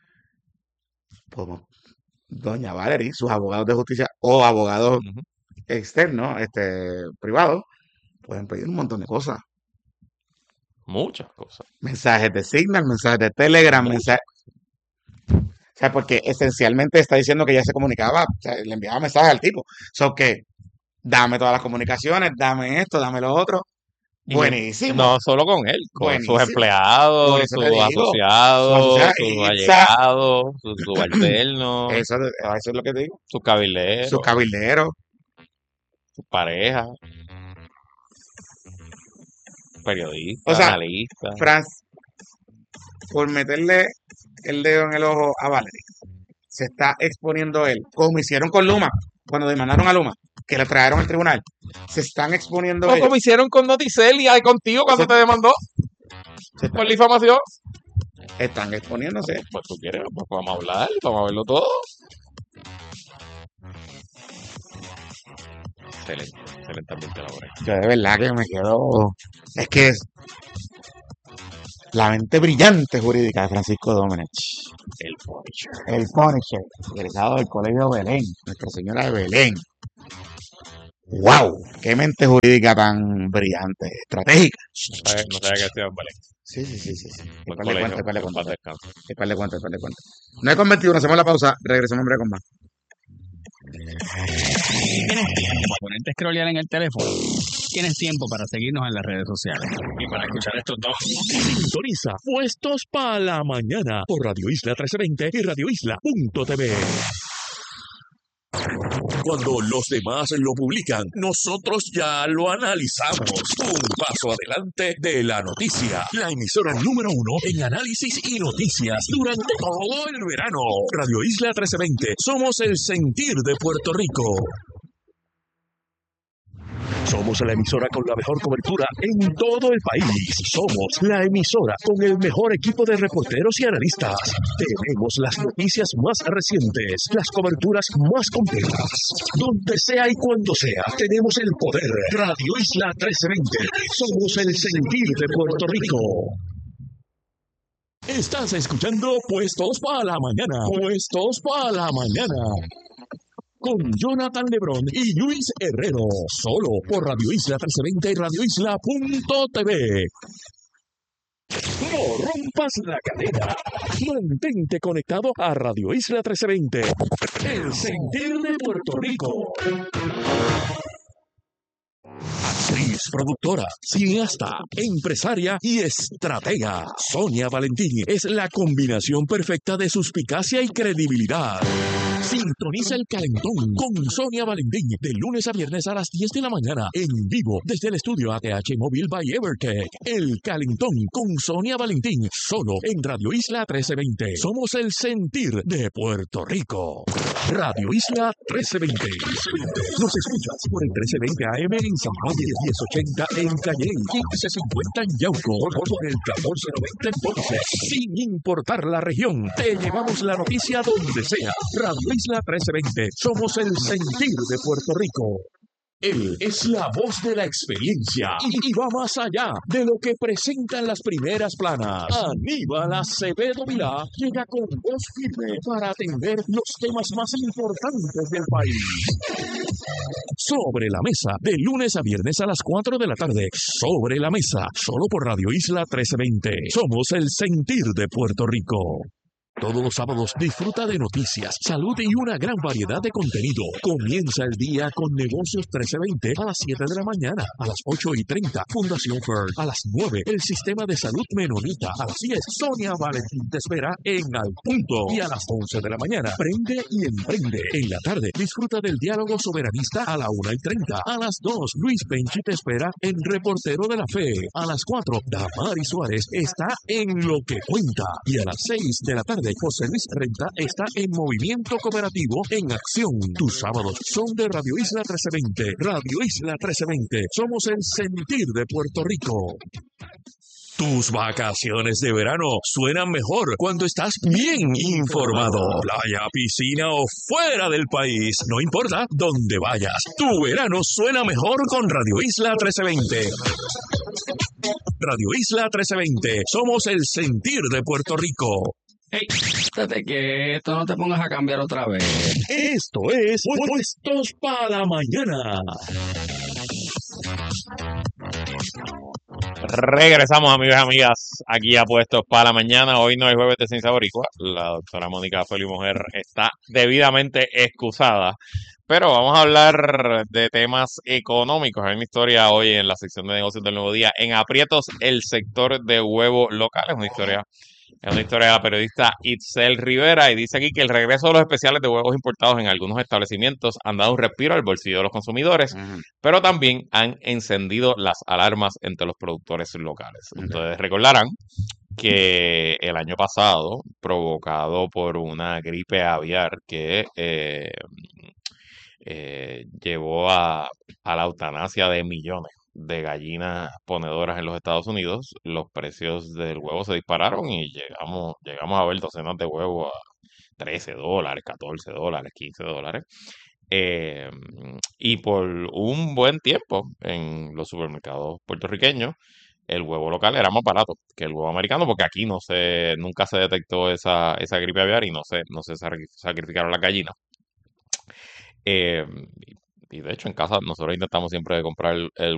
como doña Valery, sus abogados de justicia o abogados Ujú. externos, este, privados, pueden pedir un montón de cosas. Muchas cosas. Mensajes de Signal, mensajes de Telegram, Muchas. mensajes... O sea, porque esencialmente está diciendo que ella se comunicaba, o sea, le enviaba mensajes al tipo. So que, dame todas las comunicaciones, dame esto, dame lo otro. Y Buenísimo. no solo con él, con sus Buenísimo. Por empleados, eso sus te digo, asociados, sus asociados, sus Itza. allegados, sus subalternos, Eso, eso es lo que te digo. sus cabilderos. Sus cabilderos. sus parejas, periodistas, o sea, analistas. Franz, por meterle el dedo en el ojo a Valerie, se está exponiendo él, como hicieron con Luma, cuando demandaron a Luma, que le trajeron al tribunal, se están exponiendo O ellos. como hicieron con Noticel y contigo cuando se, te demandó se por la difamación. Están exponiéndose. Pues tú quieres, pues vamos a hablar, vamos a verlo todo. Excelente, excelente ambiente laboral. Yo de verdad que me quedo, es que es la mente brillante jurídica de Francisco Domenech. El Punisher. El Punisher, egresado del Colegio Belén, Nuestra Señora de Belén. ¡Wow! ¡Qué mente jurídica tan brillante, estratégica! No sabía, no sabía que estudiaba en Belén. Sí, sí, sí, sí. sí. Buen Después le colegio, cuento, después le en cuento. paz descanse. Después le cuento, después le cuento. No he convertido, hacemos la pausa, regresamos en breve con más. ¿Tienes tiempo para ponerte a scrollear en el teléfono? ¿Tienes tiempo para seguirnos en las redes sociales? Y para escuchar estos dos. Sintoniza Puestos para la Mañana por Radio Isla trece veinte y radio isla punto t v. Cuando los demás lo publican, nosotros ya lo analizamos. Un paso adelante de la noticia. La emisora número uno en análisis y noticias durante todo el verano. Radio Isla trece veinte. Somos el sentir de Puerto Rico. Somos la emisora con la mejor cobertura en todo el país. Somos la emisora con el mejor equipo de reporteros y analistas. Tenemos las noticias más recientes, las coberturas más completas. Donde sea y cuando sea, tenemos el poder. Radio Isla trece veinte. Somos el sentir de Puerto Rico. Estás escuchando Puestos para la Mañana. Puestos para la Mañana. Con Jonathan Lebrón y Luis Herrero, solo por Radio Isla trece veinte y radio isla punto t v. No rompas la cadena. Mantente conectado a Radio Isla trece veinte, el sentir de Puerto Rico. Actriz, productora, cineasta, empresaria y estratega. Sonia Valentín es la combinación perfecta de suspicacia y credibilidad. Sintoniza El Calentón con Sonia Valentín de lunes a viernes a las diez de la mañana en vivo desde el estudio A T H Móvil by Evertech. El Calentón con Sonia Valentín solo en Radio Isla trece veinte. Somos el sentir de Puerto Rico. Radio Isla trece veinte. Nos escuchas por el trece veinte A M en San Juan, diez ochenta en Calley, quince cincuenta en Yauco, por el catorce noventa en Ponce. Sin importar la región, te llevamos la noticia donde sea. Radio Isla trece veinte. Somos el sentir de Puerto Rico. Él es la voz de la experiencia y, y va más allá de lo que presentan las primeras planas. Aníbal Acevedo Vilá llega con voz firme para atender los temas más importantes del país. Sobre la mesa, de lunes a viernes a las cuatro de la tarde. Sobre la mesa, solo por Radio Isla trece veinte. Somos el sentir de Puerto Rico. Todos los sábados disfruta de noticias, salud y una gran variedad de contenido. Comienza el día con Negocios trece veinte a las siete de la mañana, a las ocho y treinta, Fundación Fern, a las nueve, el Sistema de Salud Menonita, a las diez, Sonia Valentín te espera en Al Punto, y a las once de la mañana, Prende y Emprende. En la tarde, disfruta del Diálogo Soberanista a la una y treinta, a las dos, Luis Penchi te espera en Reportero de la Fe, a las cuatro, Damari Suárez está en Lo que Cuenta, y a las seis de la tarde, José Luis Renta está en Movimiento Cooperativo en Acción. Tus sábados son de Radio Isla trece veinte. Radio Isla trece veinte. Somos el sentir de Puerto Rico. Tus vacaciones de verano suenan mejor cuando estás bien informado. Playa, piscina o fuera del país. No importa dónde vayas. Tu verano suena mejor con Radio Isla trece veinte. Radio Isla trece veinte. Somos el sentir de Puerto Rico. Hey, estate quieto, no te pongas a cambiar otra vez. Esto es Puestos para la Mañana. Regresamos, amigos y amigas, aquí a Puestos para la Mañana. Hoy no hay jueves de Ciencia Boricua. La doctora Mónica Feli Mujer está debidamente excusada. Pero vamos a hablar de temas económicos. Hay una historia hoy en la sección de negocios del Nuevo Día. En aprietos, el sector de huevo local. Es una historia Es una historia de la periodista Itzel Rivera y dice aquí que el regreso de los especiales de huevos importados en algunos establecimientos han dado un respiro al bolsillo de los consumidores, uh-huh. pero también han encendido las alarmas entre los productores locales. Uh-huh. Ustedes recordarán que el año pasado, provocado por una gripe aviar que eh, eh, llevó a, a la eutanasia de millones de gallinas ponedoras en los Estados Unidos, los precios del huevo se dispararon y llegamos, llegamos a ver docenas de huevos a trece dólares, catorce dólares, quince dólares. Eh, y por un buen tiempo en los supermercados puertorriqueños, el huevo local era más barato que el huevo americano, porque aquí no se, nunca se detectó esa, esa gripe aviar y no se, no se sacrificaron las gallinas. Eh, y de hecho en casa nosotros intentamos siempre comprar el, el